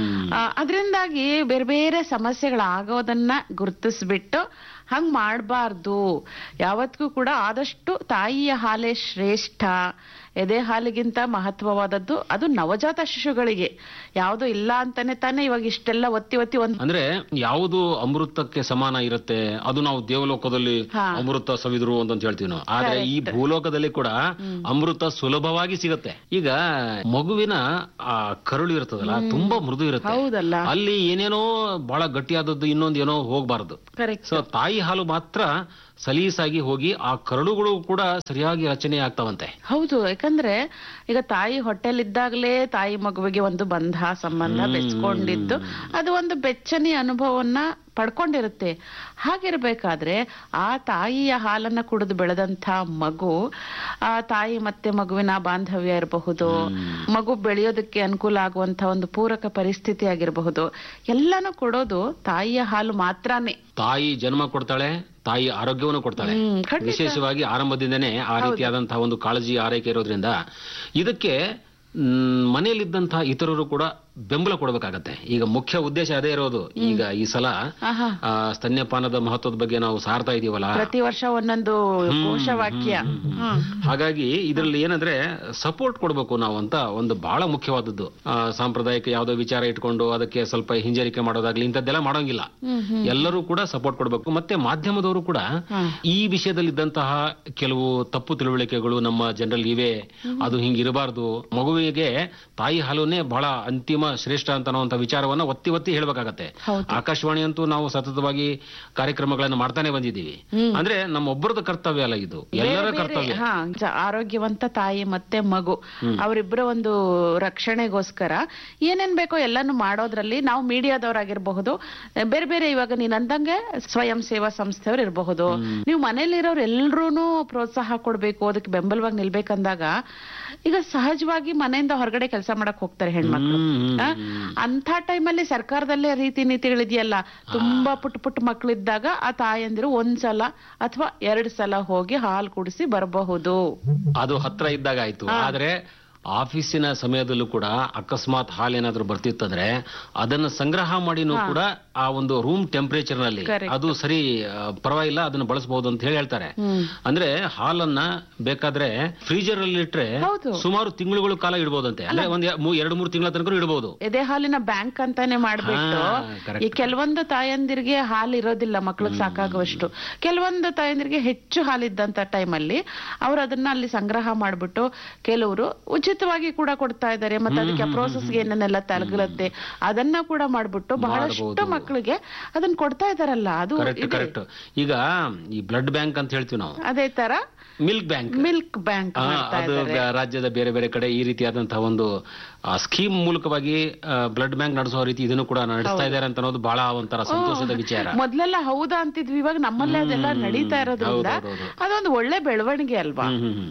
ಅದರಿಂದಾಗಿ ಬೇರೆ ಬೇರೆ ಸಮಸ್ಯೆಗಳಾಗೋದನ್ನ ಗುರುತಿಸ್ಬಿಟ್ಟು ಹಂಗ್ ಮಾಡಬಾರ್ದು. ಯಾವತ್ತಿಗೂ ಕೂಡ ಆದಷ್ಟು ತಾಯಿಯ ಹಾಲೇ ಶ್ರೇಷ್ಠ. ಎದೆ ಹಾಲಿಗಿಂತ ಮಹತ್ವವಾದದ್ದು ಅದು ನವಜಾತ ಶಿಶುಗಳಿಗೆ. ಯಾವುದು ಇಲ್ಲ ಅಂತಾನೆ ತಾನೇ ಇವಾಗ ಇಷ್ಟೆಲ್ಲ ಒತ್ತಿ ಅಂದ್ರೆ ಯಾವುದು ಅಮೃತಕ್ಕೆ ಸಮಾನ ಇರುತ್ತೆ, ಅದು ನಾವು ದೇವಲೋಕದಲ್ಲಿ ಅಮೃತ ಸವಿದ್ರು ಅಂತ ಹೇಳ್ತೀವಿ ನಾವು. ಆದ್ರೆ ಈ ಭೂಲೋಕದಲ್ಲಿ ಕೂಡ ಅಮೃತ ಸುಲಭವಾಗಿ ಸಿಗುತ್ತೆ. ಈಗ ಮಗುವಿನ ಆ ಕರುಳು ಇರ್ತದಲ್ಲ, ತುಂಬಾ ಮೃದು ಇರುತ್ತೆ. ಅಲ್ಲಿ ಏನೇನೋ ಬಹಳ ಗಟ್ಟಿಯಾದದ್ದು ಇನ್ನೊಂದು ಏನೋ ಹೋಗ್ಬಾರ್ದು. ಸೊ ತಾಯಿ ಹಾಲು ಮಾತ್ರ ಸಲೀಸಾಗಿ ಹೋಗಿ ಆ ಕರಳುಗಳು ಕೂಡ ಸರಿಯಾಗಿ ರಚನೆ ಆಗ್ತಾವಂತೆ. ಹೌದು, ಯಾಕಂದ್ರೆ ಈಗ ತಾಯಿ ಹೊಟ್ಟೆಲಿದ್ದಾಗಲೇ ತಾಯಿ ಮಗುವಿಗೆ ಒಂದು ಸಂಬಂಧ ಬೆಚ್ಕೊಂಡಿದ್ದು ಅದು ಒಂದು ಬೆಚ್ಚನೆ ಅನುಭವವನ್ನ ಪಡ್ಕೊಂಡಿರುತ್ತೆ. ಹಾಗಿರ್ಬೇಕಾದ್ರೆ ಆ ತಾಯಿಯ ಹಾಲನ್ನ ಕುಡಿದು ಬೆಳೆದಂತ ಮಗು, ಆ ತಾಯಿ ಮತ್ತೆ ಮಗುವಿನ ಬಾಂಧವ್ಯ ಇರಬಹುದು, ಮಗು ಬೆಳೆಯೋದಕ್ಕೆ ಅನುಕೂಲ ಆಗುವಂತ ಒಂದು ಪೂರಕ ಪರಿಸ್ಥಿತಿ ಆಗಿರಬಹುದು, ಎಲ್ಲಾನು ಕೊಡೋದು ತಾಯಿಯ ಹಾಲು ಮಾತ್ರನೇ. ತಾಯಿ ಜನ್ಮ ಕೊಡ್ತಾಳೆ, ತಾಯಿ ಆರೋಗ್ಯವನ್ನು ಕೊಡ್ತಾಳೆ. ವಿಶೇಷವಾಗಿ ಆರಂಭದಿಂದನೇ ಆ ರೀತಿಯಾದಂತಹ ಒಂದು ಕಾಳಜಿ ಆರೈಕೆ ಇರೋದ್ರಿಂದ ಇದಕ್ಕೆ ಮನೆಯಲ್ಲಿದ್ದಂತಹ ಇತರರು ಕೂಡ ಬೆಂಬಲ ಕೊಡಬೇಕಾಗತ್ತೆ. ಈಗ ಮುಖ್ಯ ಉದ್ದೇಶ ಅದೇ ಇರೋದು. ಈಗ ಈ ಸಲ ಸ್ತನ್ಯಪಾನದ ಮಹತ್ವದ ಬಗ್ಗೆ ನಾವು ಸಾರ್ತಾ ಇದೀವಲ್ಲ, ಪ್ರತಿ ವರ್ಷ ಒಂದೊಂದು ಘೋಷವಾಕ್ಯ. ಹಾಗಾಗಿ ಇದರಲ್ಲಿ ಏನಂದ್ರೆ ಸಪೋರ್ಟ್ ಕೊಡ್ಬೇಕು ನಾವು ಅಂತ ಒಂದು ಬಹಳ ಮುಖ್ಯವಾದದ್ದು. ಸಾಂಪ್ರದಾಯಿಕ ಯಾವುದೋ ವಿಚಾರ ಇಟ್ಕೊಂಡು ಅದಕ್ಕೆ ಸ್ವಲ್ಪ ಹಿಂಜರಿಕೆ ಮಾಡೋದಾಗ್ಲಿ ಇಂಥದ್ದೆಲ್ಲ ಮಾಡೋಂಗಿಲ್ಲ. ಎಲ್ಲರೂ ಕೂಡ ಸಪೋರ್ಟ್ ಕೊಡ್ಬೇಕು. ಮತ್ತೆ ಮಾಧ್ಯಮದವರು ಕೂಡ ಈ ವಿಷಯದಲ್ಲಿದ್ದಂತಹ ಕೆಲವು ತಪ್ಪು ತಿಳುವಳಿಕೆಗಳು ನಮ್ಮ ಜನರಲ್ಲಿ ಇವೆ, ಅದು ಹಿಂಗಿರಬಾರ್ದು, ಮಗುವಿಗೆ ತಾಯಿ ಹಾಲುನೇ ಬಹಳ ಅಂತಿಮ ಶ್ರೇಷ್ಠ ಅಂತ ಅನ್ನುವಂತ ವಿಚಾರವನ್ನ ಒತ್ತಿ ಒತ್ತಿ ಹೇಳ್ಬೇಕಾಗತ್ತೆ. ಆಕಾಶವಾಣಿ ಅಂತೂ ನಾವು ಸತತವಾಗಿ ಕಾರ್ಯಕ್ರಮಗಳನ್ನು ಮಾಡ್ತಾನೆ ಬಂದಿದ್ದೀವಿ. ಅಂದ್ರೆ ನಮ್ಮೊಬ್ಬರದ ಕರ್ತವ್ಯ ಅಲ್ಲ, ಇದು ಎಲ್ಲರ ಕರ್ತವ್ಯ. ಆರೋಗ್ಯವಂತ ತಾಯಿ ಮತ್ತೆ ಮಗು ಅವರಿಬ್ಬರ ಒಂದು ರಕ್ಷಣೆಗೋಸ್ಕರ ಏನೇನ್ ಬೇಕೋ ಎಲ್ಲಾನು ಮಾಡೋದ್ರಲ್ಲಿ ನಾವು ಮೀಡಿಯಾದವರಾಗಿರ್ಬಹುದು, ಬೇರೆ ಬೇರೆ ಇವಾಗ ನೀನ್ ಅಂದಂಗೆ ಸ್ವಯಂ ಸೇವಾ ಸಂಸ್ಥೆಯವ್ರು ಇರಬಹುದು, ನೀವು ಮನೇಲಿರೋರು ಎಲ್ರೂನು ಪ್ರೋತ್ಸಾಹ ಕೊಡ್ಬೇಕು, ಅದಕ್ಕೆ ಬೆಂಬಲವಾಗಿ ನಿಲ್ಬೇಕಂದಾಗ ಈಗ ಸಹಜವಾಗಿ ಮನೆಯಿಂದ ಹೊರಗಡೆ ಕೆಲಸ ಮಾಡಕ್ ಹೋಗ್ತಾರೆ ಹೆಣ್ಮಕ್ಳು. ಅಂತ ಟೈಮಲ್ಲಿ ಸರ್ಕಾರದಲ್ಲೇ ರೀತಿ ನೀತಿಗಳಿದೆಯಲ್ಲ, ತುಂಬಾ ಪುಟ್ಟ ಮಕ್ಕಳಿದ್ದಾಗ ಆ ತಾಯಂದಿರು ಒಂದ್ಸಲ ಅಥವಾ 2 ಸಲ ಹೋಗಿ ಹಾಲು ಕುಡಿಸಿ ಬರಬಹುದು. ಅದು ಹತ್ರ ಇದ್ದಾಗ ಆಯ್ತು. ಆದ್ರೆ ಆಫೀಸಿನ ಸಮಯದಲ್ಲೂ ಕೂಡ ಅಕಸ್ಮಾತ್ ಹಾಲು ಏನಾದ್ರೂ ಬರ್ತಿತ್ತಂದ್ರೆ ಅದನ್ನ ಸಂಗ್ರಹ ಮಾಡಿನೂ ಕೂಡ ಆ ಒಂದು ರೂಮ್ ಟೆಂಪರೇಚರ್ ನಲ್ಲಿ ಅದು ಸರಿ ಪರವಾಗಿಲ್ಲ, ಅದನ್ನ ಬಳಸಬಹುದು ಅಂತ ಹೇಳ್ತಾರೆ. ಅಂದ್ರೆ ಹಾಲನ್ನ ಬೇಕಾದ್ರೆ ಫ್ರೀಜರ್ ಅಲ್ಲಿ ಇಟ್ರೆ ಸುಮಾರು ತಿಂಗಳುಗಳ ಕಾಲ ಇಡಬಹುದಂತೆ. ಅಂದ್ರೆ ಒಂದ್ 2-3 ತಿಂಗಳ ತನಕ ಇಡಬಹುದು. ಎದೆ ಹಾಲಿನ ಬ್ಯಾಂಕ್ ಅಂತಾನೆ ಮಾಡ್ಬಿಟ್ಟು, ಈ ಕೆಲವೊಂದು ತಾಯಂದಿರಿಗೆ ಹಾಲು ಇರೋದಿಲ್ಲ ಮಕ್ಳಿಗೆ ಸಾಕಾಗುವಷ್ಟು, ಕೆಲವೊಂದು ತಾಯಂದಿರಿಗೆ ಹೆಚ್ಚು ಹಾಲಿದ್ದಂತ ಟೈಮಲ್ಲಿ ಅವ್ರು ಅದನ್ನ ಅಲ್ಲಿ ಸಂಗ್ರಹ ಮಾಡ್ಬಿಟ್ಟು ಕೆಲವರು ಉಚಿತವಾಗಿ ಕೂಡ ಕೊಡ್ತಾ ಇದ್ದಾರೆ. ಮತ್ತೆ ಅದಕ್ಕೆ ಪ್ರೋಸೆಸ್ಗೆ ಏನೇನೆಲ್ಲ ತಲುಗುತ್ತೆ ಅದನ್ನ ಕೂಡ ಮಾಡ್ಬಿಟ್ಟು ಬಹಳಷ್ಟು ಮಕ್ಕಳಿಗೆ ಅದನ್ನ ಕೊಡ್ತಾ ಇದಾರಲ್ಲ. ಅದು ಕರೆಕ್ಟ್. ಈಗ ಈ ಬ್ಲಡ್ ಬ್ಯಾಂಕ್ ಅಂತ ಹೇಳ್ತೀವಿ ನಾವು, ಅದೇ ತರ ಮಿಲ್ಕ್ ಬ್ಯಾಂಕ್ ಅದು ರಾಜ್ಯದ ಬೇರೆ ಬೇರೆ ಕಡೆ ಈ ರೀತಿಯಾದಂತಹ ಒಂದು ಸ್ಕೀಮ್ ಮೂಲಕವಾಗಿ ಬ್ಲಡ್ ಬ್ಯಾಂಕ್ ನಡೆಸೋ ರೀತಿ ಇದನ್ನು ಕೂಡ ನಡೆಸ್ತಾ ಇದ್ದಾರೆ ಅಂತ ಅನ್ನೋದು ಬಹಳ ಒಂಥರ ಸಂತೋಷದ ವಿಚಾರ. ಮೊದಲೆಲ್ಲ ಹೌದಾ ಅಂತಿದ್ವಿ, ಇವಾಗ ನಮ್ಮಲ್ಲೇ ಅದೆಲ್ಲ ನಡೀತಾ ಇರೋದ್ರಿಂದ ಅದೊಂದು ಒಳ್ಳೆ ಬೆಳವಣಿಗೆ ಅಲ್ವಾ.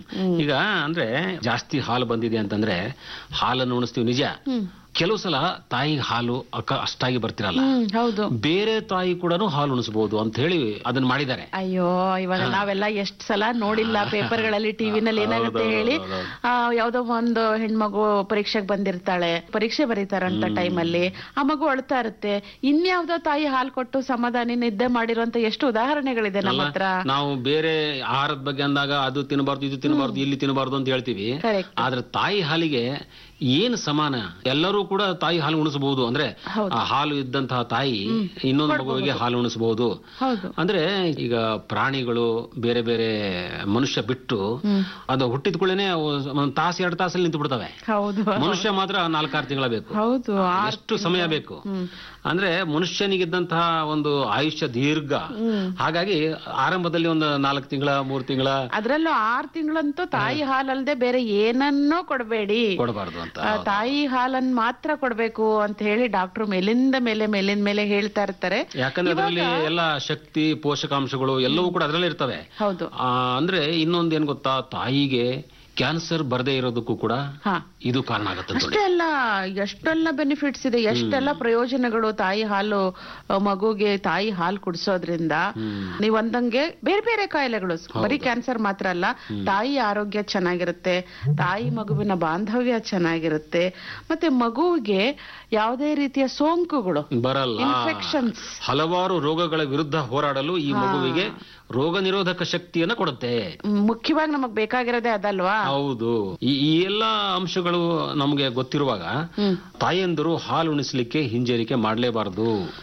ಈಗ ಅಂದ್ರೆ ಜಾಸ್ತಿ ಹಾಲು ಬಂದಿದೆ ಅಂತಂದ್ರೆ ಹಾಲನ್ನು ಉಣಿಸ್ತೀವಿ ನಿಜ, ಕೆಲವು ಸಲ ತಾಯಿ ಹಾಲು ಅಷ್ಟಾಗಿ ಬರ್ತಿರಲ್ಲ, ಹೌದು, ಬೇರೆ ತಾಯಿ ಕೂಡ ಹಾಲು ಉಣಿಸಬಹುದು ಅಂತ ಹೇಳಿ ಅದನ್ನ ಮಾಡಿದ್ದಾರೆ. ಅಯ್ಯೋ ಇವಾಗ ನಾವೆಲ್ಲ ಎಷ್ಟ್ ಸಲ ನೋಡಿಲ್ಲ ಪೇಪರ್ಗಳಲ್ಲಿ, ಟಿವಿನಲ್ಲಿ ಏನಾಗುತ್ತೆ ಹೇಳಿ, ಯಾವ್ದೋ ಒಂದು ಹೆಣ್ಮಗು ಪರೀಕ್ಷೆಗೆ ಬಂದಿರ್ತಾಳೆ, ಪರೀಕ್ಷೆ ಬರೀತಾರಂತ ಟೈಮಲ್ಲಿ ಆ ಮಗು ಅಳ್ತಾ ಇರುತ್ತೆ, ಇನ್ಯಾವ್ದೋ ತಾಯಿ ಹಾಲು ಕೊಟ್ಟು ಸಮಾಧಾನಿ ನಿದ್ದೆ ಮಾಡಿರುವಂತ ಎಷ್ಟು ಉದಾಹರಣೆಗಳಿದೆ ನಮ್ಮ ಹತ್ರ. ನಾವು ಬೇರೆ ಆಹಾರದ ಬಗ್ಗೆ ಅಂದಾಗ ಅದು ತಿನ್ನಬಾರ್ದು, ಇದು ತಿನ್ನಬಾರ್ದು, ಇಲ್ಲಿ ತಿನ್ನಬಾರ್ದು ಅಂತ ಹೇಳ್ತೀವಿ. ಆದ್ರೆ ತಾಯಿ ಹಾಲಿಗೆ ಏನು ಸಮಾನ, ಎಲ್ಲರೂ ಕೂಡ ತಾಯಿ ಹಾಲು ಉಣಿಸಬಹುದು. ಅಂದ್ರೆ ಆ ಹಾಲು ಇದ್ದಂತಹ ತಾಯಿ ಇನ್ನೊಂದು ಮಗುವಿಗೆ ಹಾಲು ಉಣಿಸಬಹುದು. ಅಂದ್ರೆ ಈಗ ಪ್ರಾಣಿಗಳು ಬೇರೆ ಬೇರೆ ಮನುಷ್ಯ ಬಿಟ್ಟು ಅದು ಹುಟ್ಟಿದ ಕೂಡಲೇ ಒಂದ್ ತಾಸು 2 ತಾಸಲ್ಲಿ ನಿಂತು ಬಿಡ್ತವೆ. ಮನುಷ್ಯ ಮಾತ್ರ 4-6 ತಿಂಗಳ ಬೇಕು. ಎಷ್ಟು ಸಮಯ ಬೇಕು ಅಂದ್ರೆ ಮನುಷ್ಯನಿಗಿದ್ದಂತಹ ಒಂದು ಆಯುಷ್ಯ ದೀರ್ಘ. ಹಾಗಾಗಿ ಆರಂಭದಲ್ಲಿ ಒಂದು 4 ತಿಂಗಳ 3 ತಿಂಗಳ, ಅದ್ರಲ್ಲೂ 6 ತಿಂಗಳಂತೂ ತಾಯಿ ಹಾಲಲ್ದೆ ಬೇರೆ ಏನನ್ನೋ ಕೊಡಬಾರ್ದು ಅಂತ, ತಾಯಿ ಹಾಲನ್ನು ಮಾತ್ರ ಕೊಡ್ಬೇಕು ಅಂತ ಹೇಳಿ ಡಾಕ್ಟರ್ ಮೇಲಿಂದ ಮೇಲೆ ಹೇಳ್ತಾ ಇರ್ತಾರೆ. ಯಾಕಂದ್ರೆ ಅದರಲ್ಲಿ ಎಲ್ಲ ಶಕ್ತಿ ಪೋಷಕಾಂಶಗಳು ಎಲ್ಲವೂ ಕೂಡ ಅದರಲ್ಲೇ ಇರ್ತವೆ. ಹೌದು. ಅಂದ್ರೆ ಇನ್ನೊಂದು ಏನ್ ಗೊತ್ತಾ, ತಾಯಿಗೆ ಕ್ಯಾನ್ಸರ್ ಬರದೇ ಇರೋದಕ್ಕೂ ಕೂಡ ಇದು ಕಾರಣ ಆಗುತ್ತೆ. ಅಷ್ಟೇ ಅಲ್ಲ, ಎಷ್ಟೆಲ್ಲ ಬೆನಿಫಿಟ್ಸ್ ಇದೆ, ಎಷ್ಟೆಲ್ಲ ಪ್ರಯೋಜನಗಳು ತಾಯಿ ಹಾಲು ಮಗುಗೆ ತಾಯಿ ಹಾಲು ಕುಡಿಸೋದ್ರಿಂದ. ನೀವ್ ಅಂದಂಗೆ ಬೇರೆ ಬೇರೆ ಕಾಯಿಲೆಗಳು, ಬರೀ ಕ್ಯಾನ್ಸರ್ ಮಾತ್ರ ಅಲ್ಲ, ತಾಯಿ ಆರೋಗ್ಯ ಚೆನ್ನಾಗಿರುತ್ತೆ, ತಾಯಿ ಮಗುವಿನ ಬಾಂಧವ್ಯ ಚೆನ್ನಾಗಿರುತ್ತೆ, ಮತ್ತೆ ಮಗುವಿಗೆ ಯಾವುದೇ ರೀತಿಯ ಸೋಂಕುಗಳು ಬರಲ್ಲ, ಇನ್ಫೆಕ್ಷನ್ಸ್, ಹಲವಾರು ರೋಗಗಳ ವಿರುದ್ಧ ಹೋರಾಡಲು ಈ ಮಗುವಿಗೆ ರೋಗ ನಿರೋಧಕ ಶಕ್ತಿಯನ್ನ ಕೊಡುತ್ತೆ. ಮುಖ್ಯವಾಗಿ ನಮಗ್ ಬೇಕಾಗಿರೋದೇ ಅದಲ್ವಾ. ಹೌದು. ಈ ಎಲ್ಲಾ ಅಂಶಗಳು ನಮ್ಗೆ ಗೊತ್ತಿರುವಾಗ ತಾಯಂದಿರು ಹಾಲು ಉಣಿಸ್ಲಿಕ್ಕೆ ಹಿಂಜರಿಕೆ ಮಾಡ್ಲೇಬಾರದು.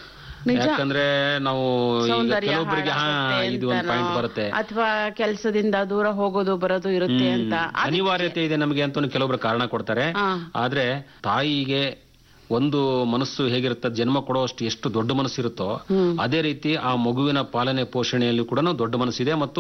ಯಾಕಂದ್ರೆ ನಾವು ಕೆಲವೊಬ್ಬರಿಗೆ ಇದು ಒಂದು ಪಾಯಿಂಟ್ ಬರುತ್ತೆ, ಅಥವಾ ಕೆಲಸದಿಂದ ದೂರ ಹೋಗೋದು ಬರೋದು ಇರುತ್ತೆ ಅಂತ ಅನಿವಾರ್ಯತೆ ಇದೆ ನಮಗೆ ಅಂತ ಕೆಲವೊಬ್ರು ಕಾರಣ ಕೊಡ್ತಾರೆ. ಆದ್ರೆ ತಾಯಿಗೆ ಒಂದು ಮನಸ್ಸು ಹೇಗಿರುತ್ತೆ, ಜನ್ಮ ಕೊಡುವಷ್ಟು ಎಷ್ಟು ದೊಡ್ಡ ಮನಸ್ಸಿರುತ್ತೋ ಅದೇ ರೀತಿ ಆ ಮಗುವಿನ ಪಾಲನೆ ಪೋಷಣೆಯಲ್ಲಿ ಕೂಡ ದೊಡ್ಡ ಮನಸ್ಸಿದೆ. ಮತ್ತು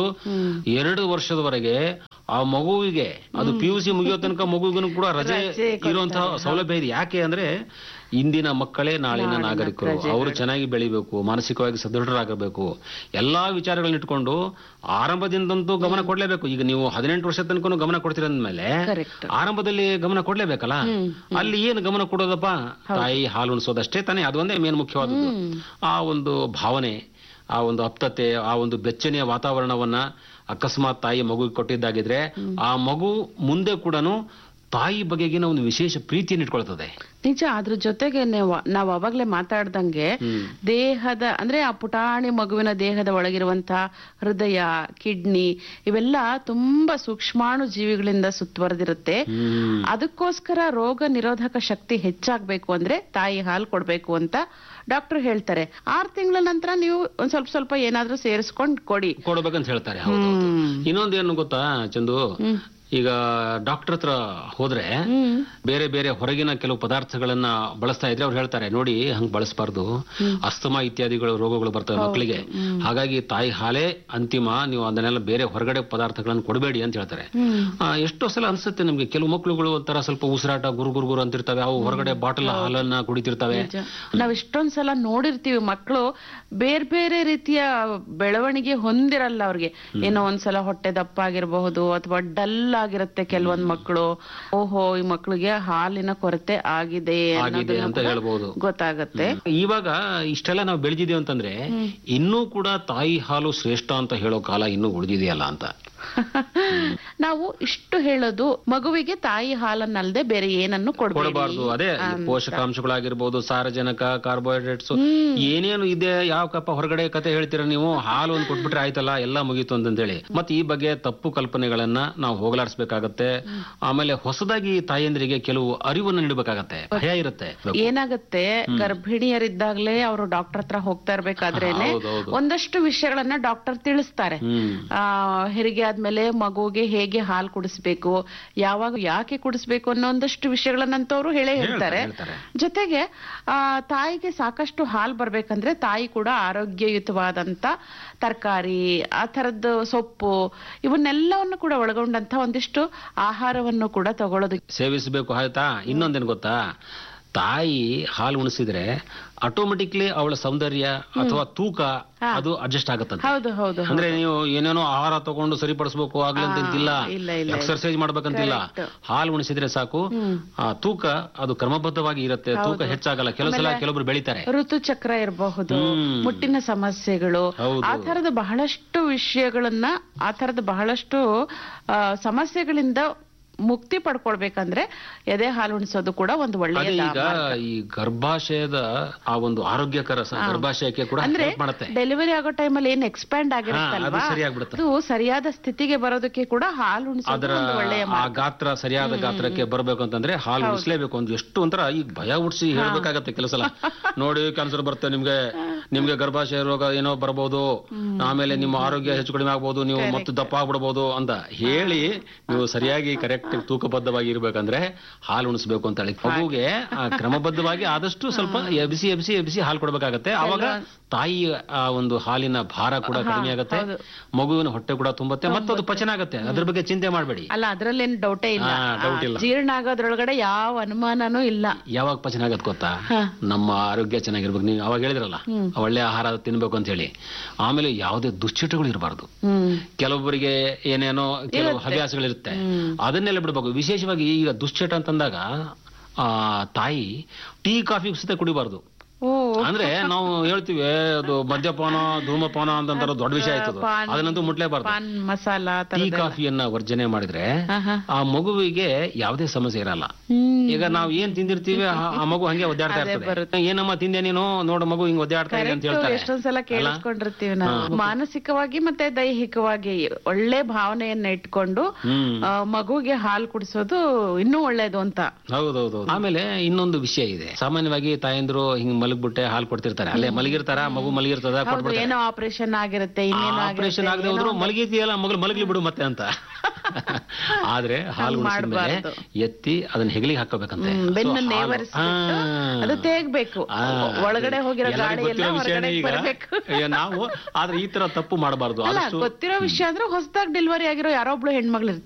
2 ವರ್ಷದವರೆಗೆ ಆ ಮಗುವಿಗೆ, ಅದು PUC ಮುಗಿಯೋ ತನಕ ಮಗುವಿಗೂ ಕೂಡ ರಜೆ ಇರುವಂತಹ ಸೌಲಭ್ಯ ಇದೆ. ಯಾಕೆ ಅಂದ್ರೆ ಇಂದಿನ ಮಕ್ಕಳೇ ನಾಳಿನ ನಾಗರಿಕರು, ಅವರು ಚೆನ್ನಾಗಿ ಬೆಳಿಬೇಕು, ಮಾನಸಿಕವಾಗಿ ಸದೃಢರಾಗಬೇಕು, ಎಲ್ಲಾ ವಿಚಾರಗಳನ್ನ ಇಟ್ಕೊಂಡು ಆರಂಭದಿಂದಂತೂ ಗಮನ ಕೊಡ್ಲೇಬೇಕು. ಈಗ ನೀವು 18 ವರ್ಷ ತನಕ ಗಮನ ಕೊಡ್ತೀರಂದ್ಮೇಲೆ ಆರಂಭದಲ್ಲಿ ಗಮನ ಕೊಡ್ಲೇಬೇಕಲ್ಲ. ಅಲ್ಲಿ ಏನು ಗಮನ ಕೊಡೋದಪ್ಪ, ತಾಯಿ ಹಾಲು ಉಣಿಸೋದಷ್ಟೇ ತಾನೇ, ಅದೊಂದೇ ಮೇನ್ ಮುಖ್ಯವಾದದ್ದು. ಆ ಒಂದು ಭಾವನೆ, ಆ ಒಂದು ಆಪ್ತತೆ, ಆ ಒಂದು ಬೆಚ್ಚನೆಯ ವಾತಾವರಣವನ್ನ ಅಕಸ್ಮಾತ್ ತಾಯಿ ಮಗುಗೆ ಕೊಟ್ಟಿದ್ದಾಗಿದ್ರೆ ಆ ಮಗು ಮುಂದೆ ಕೂಡ ತಾಯಿ ಬಗೆಗಿನ ಒಂದು ವಿಶೇಷ ಪ್ರೀತಿಯನ್ನು ಇಟ್ಕೊಳ್ತದೆ. ನಿಜ. ಅದ್ರ ಜೊತೆಗೆ ನಾವು ಅವಾಗ್ಲೇ ಮಾತಾಡ್ದಂಗೆ ದೇಹದ, ಅಂದ್ರೆ ಆ ಪುಟಾಣಿ ಮಗುವಿನ ದೇಹದ ಒಳಗಿರುವಂತಹ ಹೃದಯ, ಕಿಡ್ನಿ, ಇವೆಲ್ಲ ತುಂಬಾ ಸೂಕ್ಷ್ಮಾಣು ಜೀವಿಗಳಿಂದ ಸುತ್ತುವರೆದಿರುತ್ತೆ. ಅದಕ್ಕೋಸ್ಕರ ರೋಗ ನಿರೋಧಕ ಶಕ್ತಿ ಹೆಚ್ಚಾಗ್ಬೇಕು ಅಂದ್ರೆ ತಾಯಿ ಹಾಲು ಕೊಡ್ಬೇಕು ಅಂತ ಡಾಕ್ಟರ್ ಹೇಳ್ತಾರೆ. 6 ತಿಂಗಳ ನಂತರ ನೀವು ಒಂದ್ ಸ್ವಲ್ಪ ಏನಾದ್ರೂ ಸೇರಿಸ್ಕೊಂಡು ಕೊಡ್ಬೇಕಂತ ಹೇಳ್ತಾರೆ. ಇನ್ನೊಂದು ಏನು ಗೊತ್ತಾ ಚಂದು, ಈಗ ಡಾಕ್ಟರ್ ಹತ್ರ ಹೋದ್ರೆ ಬೇರೆ ಬೇರೆ ಹೊರಗಿನ ಕೆಲವು ಪದಾರ್ಥಗಳನ್ನ ಬಳಸ್ತಾ ಇದ್ರೆ ಅವ್ರು ಹೇಳ್ತಾರೆ, ನೋಡಿ ಹಂಗ್ ಬಳಸಬಾರ್ದು, ಅಸ್ತಮಾ ಇತ್ಯಾದಿಗಳು ರೋಗಗಳು ಬರ್ತವೆ ಮಕ್ಕಳಿಗೆ, ಹಾಗಾಗಿ ತಾಯಿ ಹಾಲೇ ಅಂತಿಮ, ನೀವು ಅದನ್ನೆಲ್ಲ ಬೇರೆ ಹೊರಗಡೆ ಪದಾರ್ಥಗಳನ್ನು ಕೊಡಬೇಡಿ ಅಂತ ಹೇಳ್ತಾರೆ. ಎಷ್ಟೋ ಸಲ ಅನ್ಸುತ್ತೆ ನಮ್ಗೆ, ಕೆಲವು ಮಕ್ಕಳುಗಳು ಒಂಥರ ಸ್ವಲ್ಪ ಉಸಿರಾಟ ಗುರು ಅಂತಿರ್ತವೆ, ಅವು ಹೊರಗಡೆ ಬಾಟಲ್ ಹಾಲನ್ನ ಕುಡಿತಿರ್ತವೆ. ನಾವ್ ಇಷ್ಟೊಂದ್ಸಲ ನೋಡಿರ್ತೀವಿ, ಮಕ್ಕಳು ಬೇರೆ ಬೇರೆ ರೀತಿಯ ಬೆಳವಣಿಗೆ ಹೊಂದಿರಲ್ಲ. ಅವ್ರಿಗೆ ಏನೋ ಒಂದ್ಸಲ ಹೊಟ್ಟೆ ದಪ್ಪ ಆಗಿರಬಹುದು, ಅಥವಾ ಡಲ್ ಆಗಿರುತ್ತೆ ಕೆಲವೊಂದ್ ಮಕ್ಕಳು. ಓಹೋ, ಈ ಮಕ್ಕಳಿಗೆ ಹಾಲಿನ ಕೊರತೆ ಆಗಿದೆ ಅಂತ ಹೇಳ್ಬಹುದು, ಗೊತ್ತಾಗತ್ತೆ. ಇವಾಗ ಇಷ್ಟೆಲ್ಲ ನಾವು ಬೆಳೆದಿದ್ದೇವೆ ಅಂತಂದ್ರೆ ಇನ್ನೂ ಕೂಡ ತಾಯಿ ಹಾಲು ಶ್ರೇಷ್ಠ ಅಂತ ಹೇಳೋ ಕಾಲ ಇನ್ನೂ ಉಳಿದಿದೆಯಲ್ಲ ಅಂತ. ನಾವು ಇಷ್ಟು ಹೇಳೋದು ಮಗುವಿಗೆ ತಾಯಿ ಹಾಲನ್ನಲ್ದೆ ಬೇರೆ ಏನನ್ನು ಕೊಡಬಾರ್ದು. ಅದೇ ಪೋಷಕಾಂಶಗಳಾಗಿರ್ಬೋದು, ಸಾರಜನಕ, ಕಾರ್ಬೋಹೈಡ್ರೇಟ್ಸ್, ಏನೇನು ಇದೆ ಯಾವ ಕಪ್ಪ ಹೊರಗಡೆ ಕತೆ ಹೇಳ್ತೀರಾ ನೀವು, ಹಾಲು ಒಂದು ಕೊಟ್ಬಿಟ್ರೆ ಆಯ್ತಲ್ಲ ಎಲ್ಲ ಮುಗೀತು ಅಂತಂದೇಳಿ. ಮತ್ತೆ ಈ ಬಗ್ಗೆ ತಪ್ಪು ಕಲ್ಪನೆಗಳನ್ನ ನಾವು ಹೋಗಲಾಡಿಸ್ಬೇಕಾಗತ್ತೆ. ಆಮೇಲೆ ಹೊಸದಾಗಿ ತಾಯಂದ್ರಿಗೆ ಕೆಲವು ಅರಿವನ್ನು ನೀಡಬೇಕಾಗತ್ತೆ. ಭಯ ಇರುತ್ತೆ. ಏನಾಗತ್ತೆ, ಗರ್ಭಿಣಿಯರಿದ್ದಾಗ್ಲೇ ಅವರು ಡಾಕ್ಟರ್ ಹತ್ರ ಹೋಗ್ತಾ ಇರ್ಬೇಕಾದ್ರೇನೆ ಒಂದಷ್ಟು ವಿಷಯಗಳನ್ನ ಡಾಕ್ಟರ್ ತಿಳಿಸ್ತಾರೆ. ಹೆರಿಗೆ ಆದ್ಮೇಲೆ ಮಗುಗೆ ಹೇಗೆ ಹಾಲು ಕುಡಿಸ್ಬೇಕು, ಯಾವಾಗ ಯಾಕೆ ಕುಡಿಸ್ಬೇಕು ಅನ್ನೋ ಒಂದಷ್ಟು ವಿಷಯಗಳನ್ನಂತವ್ರು ಹೇಳ್ತಾರೆ. ಜೊತೆಗೆ ತಾಯಿಗೆ ಸಾಕಷ್ಟು ಹಾಲು ಬರ್ಬೇಕಂದ್ರೆ ತಾಯಿ ಕೂಡ ಆರೋಗ್ಯಯುತವಾದಂತ ತರಕಾರಿ, ಆ ತರದ್ದು ಸೊಪ್ಪು, ಇವನ್ನೆಲ್ಲವನ್ನು ಕೂಡ ಒಳಗೊಂಡಂತ ಒಂದಿಷ್ಟು ಆಹಾರವನ್ನು ಕೂಡ ತಗೊಳ್ಳೋದು ಸೇವಿಸಬೇಕು. ಆಯ್ತಾ? ಇನ್ನೊಂದೇನು ಗೊತ್ತಾ, ತಾಯಿ ಹಾಲು ಉಣಿಸಿದ್ರೆ ಆಟೋಮೆಟಿಕ್ಲಿ ಅವಳ ಸೌಂದರ್ಯ ಅಥವಾ ತೂಕ ಅದು ಅಡ್ಜಸ್ಟ್ ಆಗುತ್ತಂತೆ. ಅಂದ್ರೆ ನೀವು ಏನೇನೋ ಆಹಾರ ತಗೊಂಡು ಸರಿಪಡಿಸಬೇಕು ಆಗ್ಲಂತಿಲ್ಲ, ಎಕ್ಸರ್ಸೈಸ್ ಮಾಡ್ಬೇಕಂತಿಲ್ಲ. ಹಾಲು ಉಣಿಸಿದ್ರೆ ಸಾಕು, ಆ ತೂಕ ಅದು ಕ್ರಮಬದ್ಧವಾಗಿ ಇರುತ್ತೆ, ತೂಕ ಹೆಚ್ಚಾಗಲ್ಲ. ಕೆಲವು ಸಲ ಕೆಲವೊಬ್ರು ಬೆಳಿತಾರೆ. ಋತುಚಕ್ರ ಇರಬಹುದು, ಮುಟ್ಟಿನ ಸಮಸ್ಯೆಗಳು, ಆ ತರದ ಬಹಳಷ್ಟು ವಿಷಯಗಳನ್ನ, ಆ ತರದ ಬಹಳಷ್ಟು ಸಮಸ್ಯೆಗಳಿಂದ ಮುಕ್ತಿ ಪಡ್ಕೊಳ್ಬೇಕಂದ್ರೆ ಎದೆ ಹಾಲು ಉಣಿಸೋದು ಕೂಡ ಒಂದು ಒಳ್ಳೆಯ. ಈಗ ಈ ಗರ್ಭಾಶಯದ ಆ ಒಂದು ಆರೋಗ್ಯಕರ ಗರ್ಭಾಶಯಕ್ಕೆ ಕೂಡ ಮಾಡುತ್ತೆ. ಡೆಲಿವರಿ ಆಗೋ ಟೈಮಲ್ಲಿ ಏನ್ ಎಕ್ಸ್ಪ್ಯಾಂಡ್ ಆಗಿರುತ್ತಲ್ವಾ, ಅದು ಸರಿಯಾದ ಸ್ಥಿತಿಗೆ ಬರೋದಕ್ಕೆ ಕೂಡ ಹಾಲು ಉಣಿಸೋದು ಒಳ್ಳೆಯ. ಆ ಗಾತ್ರ ಸರಿಯಾದ ಗಾತ್ರಕ್ಕೆ ಬರ್ಬೇಕು ಅಂತಂದ್ರೆ ಹಾಲು ಉಣಿಸ್ಲೇಬೇಕು. ಒಂದು ಎಷ್ಟು ಒಂಥರ ಈಗ ಭಯ ಉಡ್ಸಿ ಹೇಳ್ಬೇಕಾಗತ್ತೆ ಕೆಲವು ಸಲ. ನೋಡಿ ಕ್ಯಾನ್ಸರ್ ಬರುತ್ತೆ ನಿಮ್ಗೆ ಗರ್ಭಾಶಯ ರೋಗ ಏನೋ ಬರ್ಬೋದು, ಆಮೇಲೆ ನಿಮ್ಮ ಆರೋಗ್ಯ ಹೆಚ್ಚು ಕಡಿಮೆ ಆಗ್ಬೋದು, ನೀವು ಮತ್ತೆ ದಪ್ಪ ಆಗ್ಬಿಡ್ಬೋದು ಅಂತ ಹೇಳಿ ನೀವು ಸರಿಯಾಗಿ ಕರೆಕ್ಟ್ ತೂಕಬದ್ಧವಾಗಿ ಇರ್ಬೇಕಂದ್ರೆ ಹಾಲು ಉಣಿಸ್ಬೇಕು ಅಂತ ಹೇಳಿ ಮಗುಗೆ ಕ್ರಮಬದ್ಧವಾಗಿ ಆದಷ್ಟು ಸ್ವಲ್ಪ ಎಬ್ಸಿ ಎಬ್ಸಿ ಎಬ್ಸಿ ಹಾಲು ಕೊಡ್ಬೇಕಾಗತ್ತೆ. ಅವಾಗ ತಾಯಿ ಆ ಒಂದು ಹಾಲಿನ ಭಾರ ಕೂಡ ಕಡಿಮೆ ಆಗುತ್ತೆ, ಮಗುವಿನ ಹೊಟ್ಟೆ ಕೂಡ ತುಂಬುತ್ತೆ, ಮತ್ತದು ಪಚನ ಆಗುತ್ತೆ. ಅದ್ರ ಬಗ್ಗೆ ಚಿಂತೆ ಮಾಡಬೇಡಿ. ಅಲ್ಲ, ಅದ್ರಲ್ಲೇನು ಡೌಟೇ ಇಲ್ಲ. ಜೀರ್ಣ ಆಗೋದ್ರೊಳಗಡೆ ಯಾವ ಅನುಮಾನನೂ ಇಲ್ಲ. ಯಾವಾಗ ಪಚನ ಆಗತ್ ಗೊತ್ತಾ, ನಮ್ಮ ಆರೋಗ್ಯ ಚೆನ್ನಾಗಿರ್ಬೇಕು. ನೀವು ಅವಾಗ ಹೇಳಿದ್ರಲ್ಲ ಒಳ್ಳೆ ಆಹಾರ ತಿನ್ಬೇಕು ಅಂತ ಹೇಳಿ. ಆಮೇಲೆ ಯಾವುದೇ ದುಶ್ಚಟಗಳು ಇರಬಾರ್ದು. ಕೆಲವೊಬ್ಬರಿಗೆ ಏನೇನೋ ಕೆಲವು ಹವ್ಯಾಸಗಳಿರುತ್ತೆ, ಅದನ್ನೆಲ್ಲ ಬಿಡಬೇಕು. ವಿಶೇಷವಾಗಿ ಈಗ ದುಶ್ಚಟ ಅಂತಂದಾಗ ತಾಯಿ ಟೀ ಕಾಫಿ ಸಹಿತ ಕುಡಿಬಾರ್ದು. ಅಂದ್ರೆ ನಾವು ಹೇಳ್ತೀವಿ ಅದು ಮದ್ಯಪಾನ ಧೂಮಪಾನ ಅಂತಂತಾರ ದೊಡ್ಡ ವಿಷಯ ಆಯ್ತದ, ಅದನ್ನಂತೂ ಮುಟ್ಲೇಬಾರ್ದು. ಮಸಾಲಾ ಟೀ ಕಾಫಿಯನ್ನ ವರ್ಜನೆ ಮಾಡಿದ್ರೆ ಆ ಮಗುವಿಗೆ ಯಾವುದೇ ಸಮಸ್ಯೆ ಇರಲ್ಲ. ಈಗ ನಾವ್ ಏನ್ ತಿಂದಿರ್ತೀವಿ ಆ ಮಗು ಹಂಗೆ ಒದ್ದಾಡ್ತಾ ಇರ್ತದೆ. ಏನಮ್ಮ ತಿಂದೆ ನೀನು, ನೋಡು ಮಗು ಹಿಂಗ್ ಒದ್ದಾಡ್ತಾ ಇದೆ ಅಂತ ಹೇಳ್ತಾರೆ. ಎಷ್ಟೊಂದ್ಸಲ ಕೇಳಿಸ್ಕೊಂಡಿರ್ತೀವಿ ನಾವು. ಮಾನಸಿಕವಾಗಿ ಮತ್ತೆ ದೈಹಿಕವಾಗಿ ಒಳ್ಳೆ ಭಾವನೆಯನ್ನ ಇಟ್ಕೊಂಡು ಮಗುಗೆ ಹಾಲು ಕುಡಿಸೋದು ಇನ್ನೂ ಒಳ್ಳೇದು ಅಂತ. ಹೌದೌದು. ಆಮೇಲೆ ಇನ್ನೊಂದು ವಿಷಯ ಇದೆ. ಸಾಮಾನ್ಯವಾಗಿ ತಾಯಂದ್ರು ಹಿಂಗ್ ಮಲಗ್ಬಿಟ್ಟೆ ಹಾಲು ಕೊಡ್ತಿರ್ತಾರೆ, ಅಲ್ಲೇ ಮಲಗಿರ್ತಾರ, ಮಗು ಮಲಗಿರ್ತದ, ಏನೋ ಆಪರೇಷನ್ ಆಗಿರುತ್ತೆ, ಆಪರೇಷನ್ ಆಗದೆ ಹೋದ್ರು ಮಲಗಿದೆಯಲ್ಲ ಮಲಗ್ಲಿ ಬಿಡು ಮತ್ತೆ ಅಂತ. ಆದ್ರೆ ಹಾಲು ಎತ್ತಿ ಅದನ್ನ ಹೆಗಲಿಗೆ ಹಾಕೋಬೇಕಂತೆ, ಬೆನ್ನು ನೇವರಿಸ್ಬಿಟ್ಟು ಅದು ತೇಗ್ಬೇಕು, ಒಳಗಡೆ ಹೋಗಿರೋ ಗಾಳಿ ಎಲ್ಲ ಹೊರಗಡೆ ಬರಬೇಕು. ನಾವು ಆದ್ರೆ ಈ ತರ ತಪ್ಪು ಮಾಡಬಾರ್ದು. ಗೊತ್ತಿರೋ ವಿಷಯ ಅಂದ್ರೆ ಹೊಸದಾಗಿ ಡೆಲಿವರಿ ಆಗಿರೋ ಯಾರೊಬ್ಳು ಹೆಣ್ಮಗಳು